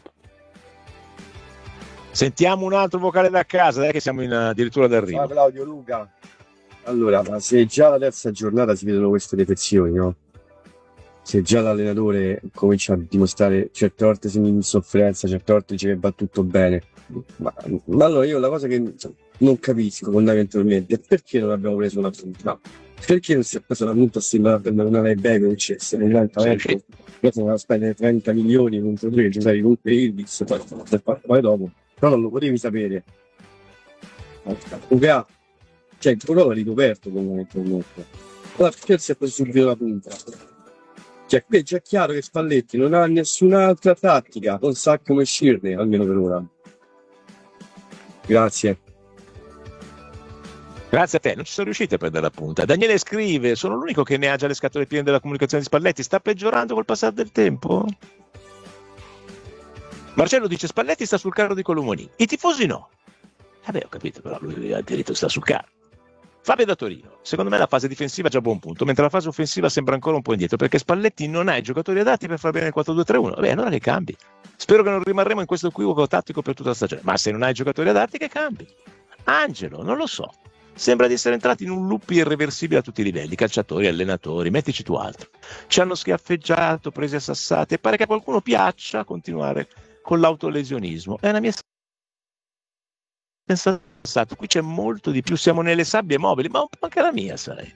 Sentiamo un altro vocale da casa, dai che siamo addirittura d'arrivo. Ciao Claudio, Luca. Allora, ma se già la terza giornata si vedono queste defezioni, no? Se già l'allenatore comincia a dimostrare certe volte segni di sofferenza, certe volte dice che va tutto bene, ma allora io la cosa che non capisco fondamentalmente è perché non abbiamo preso una punta. Perché non si è preso una punta a per una Begovic, se ne lentamente bisogna spendere 30 milioni contro 3, giocare contro Ildiz, poi dopo. Però non lo potevi sapere. Cioè il ruolo è ricoperto fondamentalmente. Allora perché si è preso subito la punta? Cioè qui è già chiaro che Spalletti non ha nessun'altra tattica, non sa come uscirne, almeno per ora. Grazie. Grazie a te, non ci sono riusciti a prendere la punta. Daniele scrive, sono l'unico che ne ha già le scatole piene della comunicazione di Spalletti, sta peggiorando col passare del tempo? Marcello dice, Spalletti sta sul carro di Colomoni, i tifosi no. Vabbè, ho capito, però lui ha il diritto di stare sul carro. Fabio da Torino, secondo me la fase difensiva è già a buon punto, mentre la fase offensiva sembra ancora un po' indietro, perché Spalletti non ha i giocatori adatti per far bene il 4-2-3-1. Vabbè, allora che cambi. Spero che non rimarremo in questo equivoco tattico per tutta la stagione, ma se non hai i giocatori adatti che cambi? Angelo, non lo so. Sembra di essere entrati in un loop irreversibile a tutti i livelli, calciatori, allenatori, mettici tu altro. Ci hanno schiaffeggiato, presi a sassate, e pare che a qualcuno piaccia continuare con l'autolesionismo. È una mia sensazione. Qui c'è molto di più, siamo nelle sabbie mobili, ma un po' anche la mia sarei.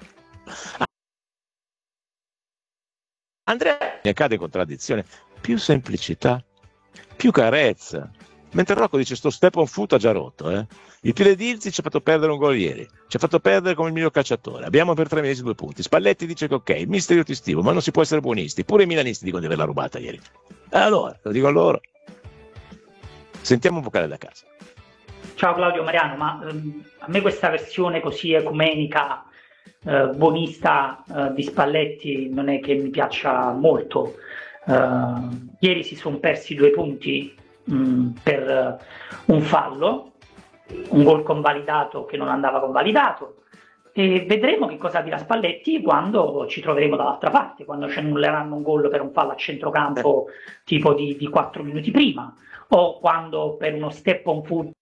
Andrea mi accade contraddizione, più semplicità, più carezza. Mentre Rocco dice sto Stepon Foot ha già rotto, Il piede di Ilzi ci ha fatto perdere un gol ieri, ci ha fatto perdere come il miglior calciatore, abbiamo per 3 mesi 2 punti. Spalletti dice che ok, il mister io ti stimo, ma non si può essere buonisti, pure i milanisti dicono di averla rubata ieri. Allora, lo dico a loro. Sentiamo un vocale da casa. Ciao Claudio Mariano, ma a me questa versione così ecumenica, buonista di Spalletti non è che mi piaccia molto. Ieri si sono persi 2 punti per un fallo, un gol convalidato che non andava convalidato, e vedremo che cosa dirà Spalletti quando ci troveremo dall'altra parte, quando ci annulleranno un gol per un fallo a centrocampo tipo di 4 minuti prima, o quando per uno step on foot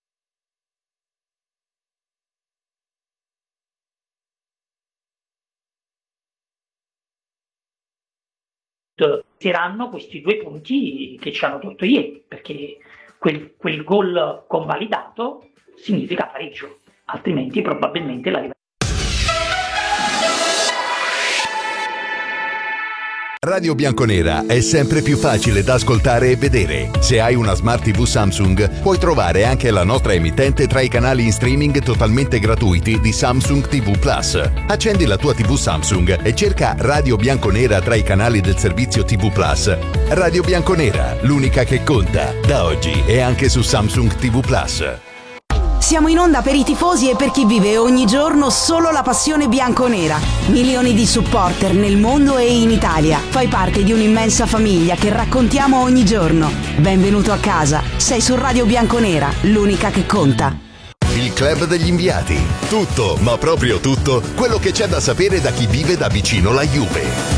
tireranno questi 2 punti che ci hanno tolto ieri, perché quel gol convalidato significa pareggio, altrimenti probabilmente la Radio Bianconera è sempre più facile da ascoltare e vedere. Se hai una Smart TV Samsung, puoi trovare anche la nostra emittente tra i canali in streaming totalmente gratuiti di Samsung TV Plus. Accendi la tua TV Samsung e cerca Radio Bianconera tra i canali del servizio TV Plus. Radio Bianconera, l'unica che conta, da oggi e anche su Samsung TV Plus. Siamo in onda per i tifosi e per chi vive ogni giorno solo la passione bianconera. Milioni di supporter nel mondo e in Italia. Fai parte di un'immensa famiglia che raccontiamo ogni giorno. Benvenuto a casa. Sei su Radio Bianconera, l'unica che conta. Il Club degli Inviati. Tutto, ma proprio tutto, quello che c'è da sapere da chi vive da vicino la Juve.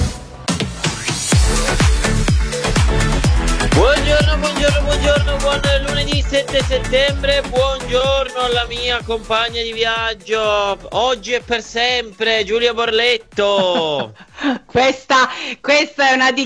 Buongiorno, buon lunedì 7 settembre, buongiorno alla mia compagna di viaggio, oggi e per sempre, Giulia Borletto. Questa è una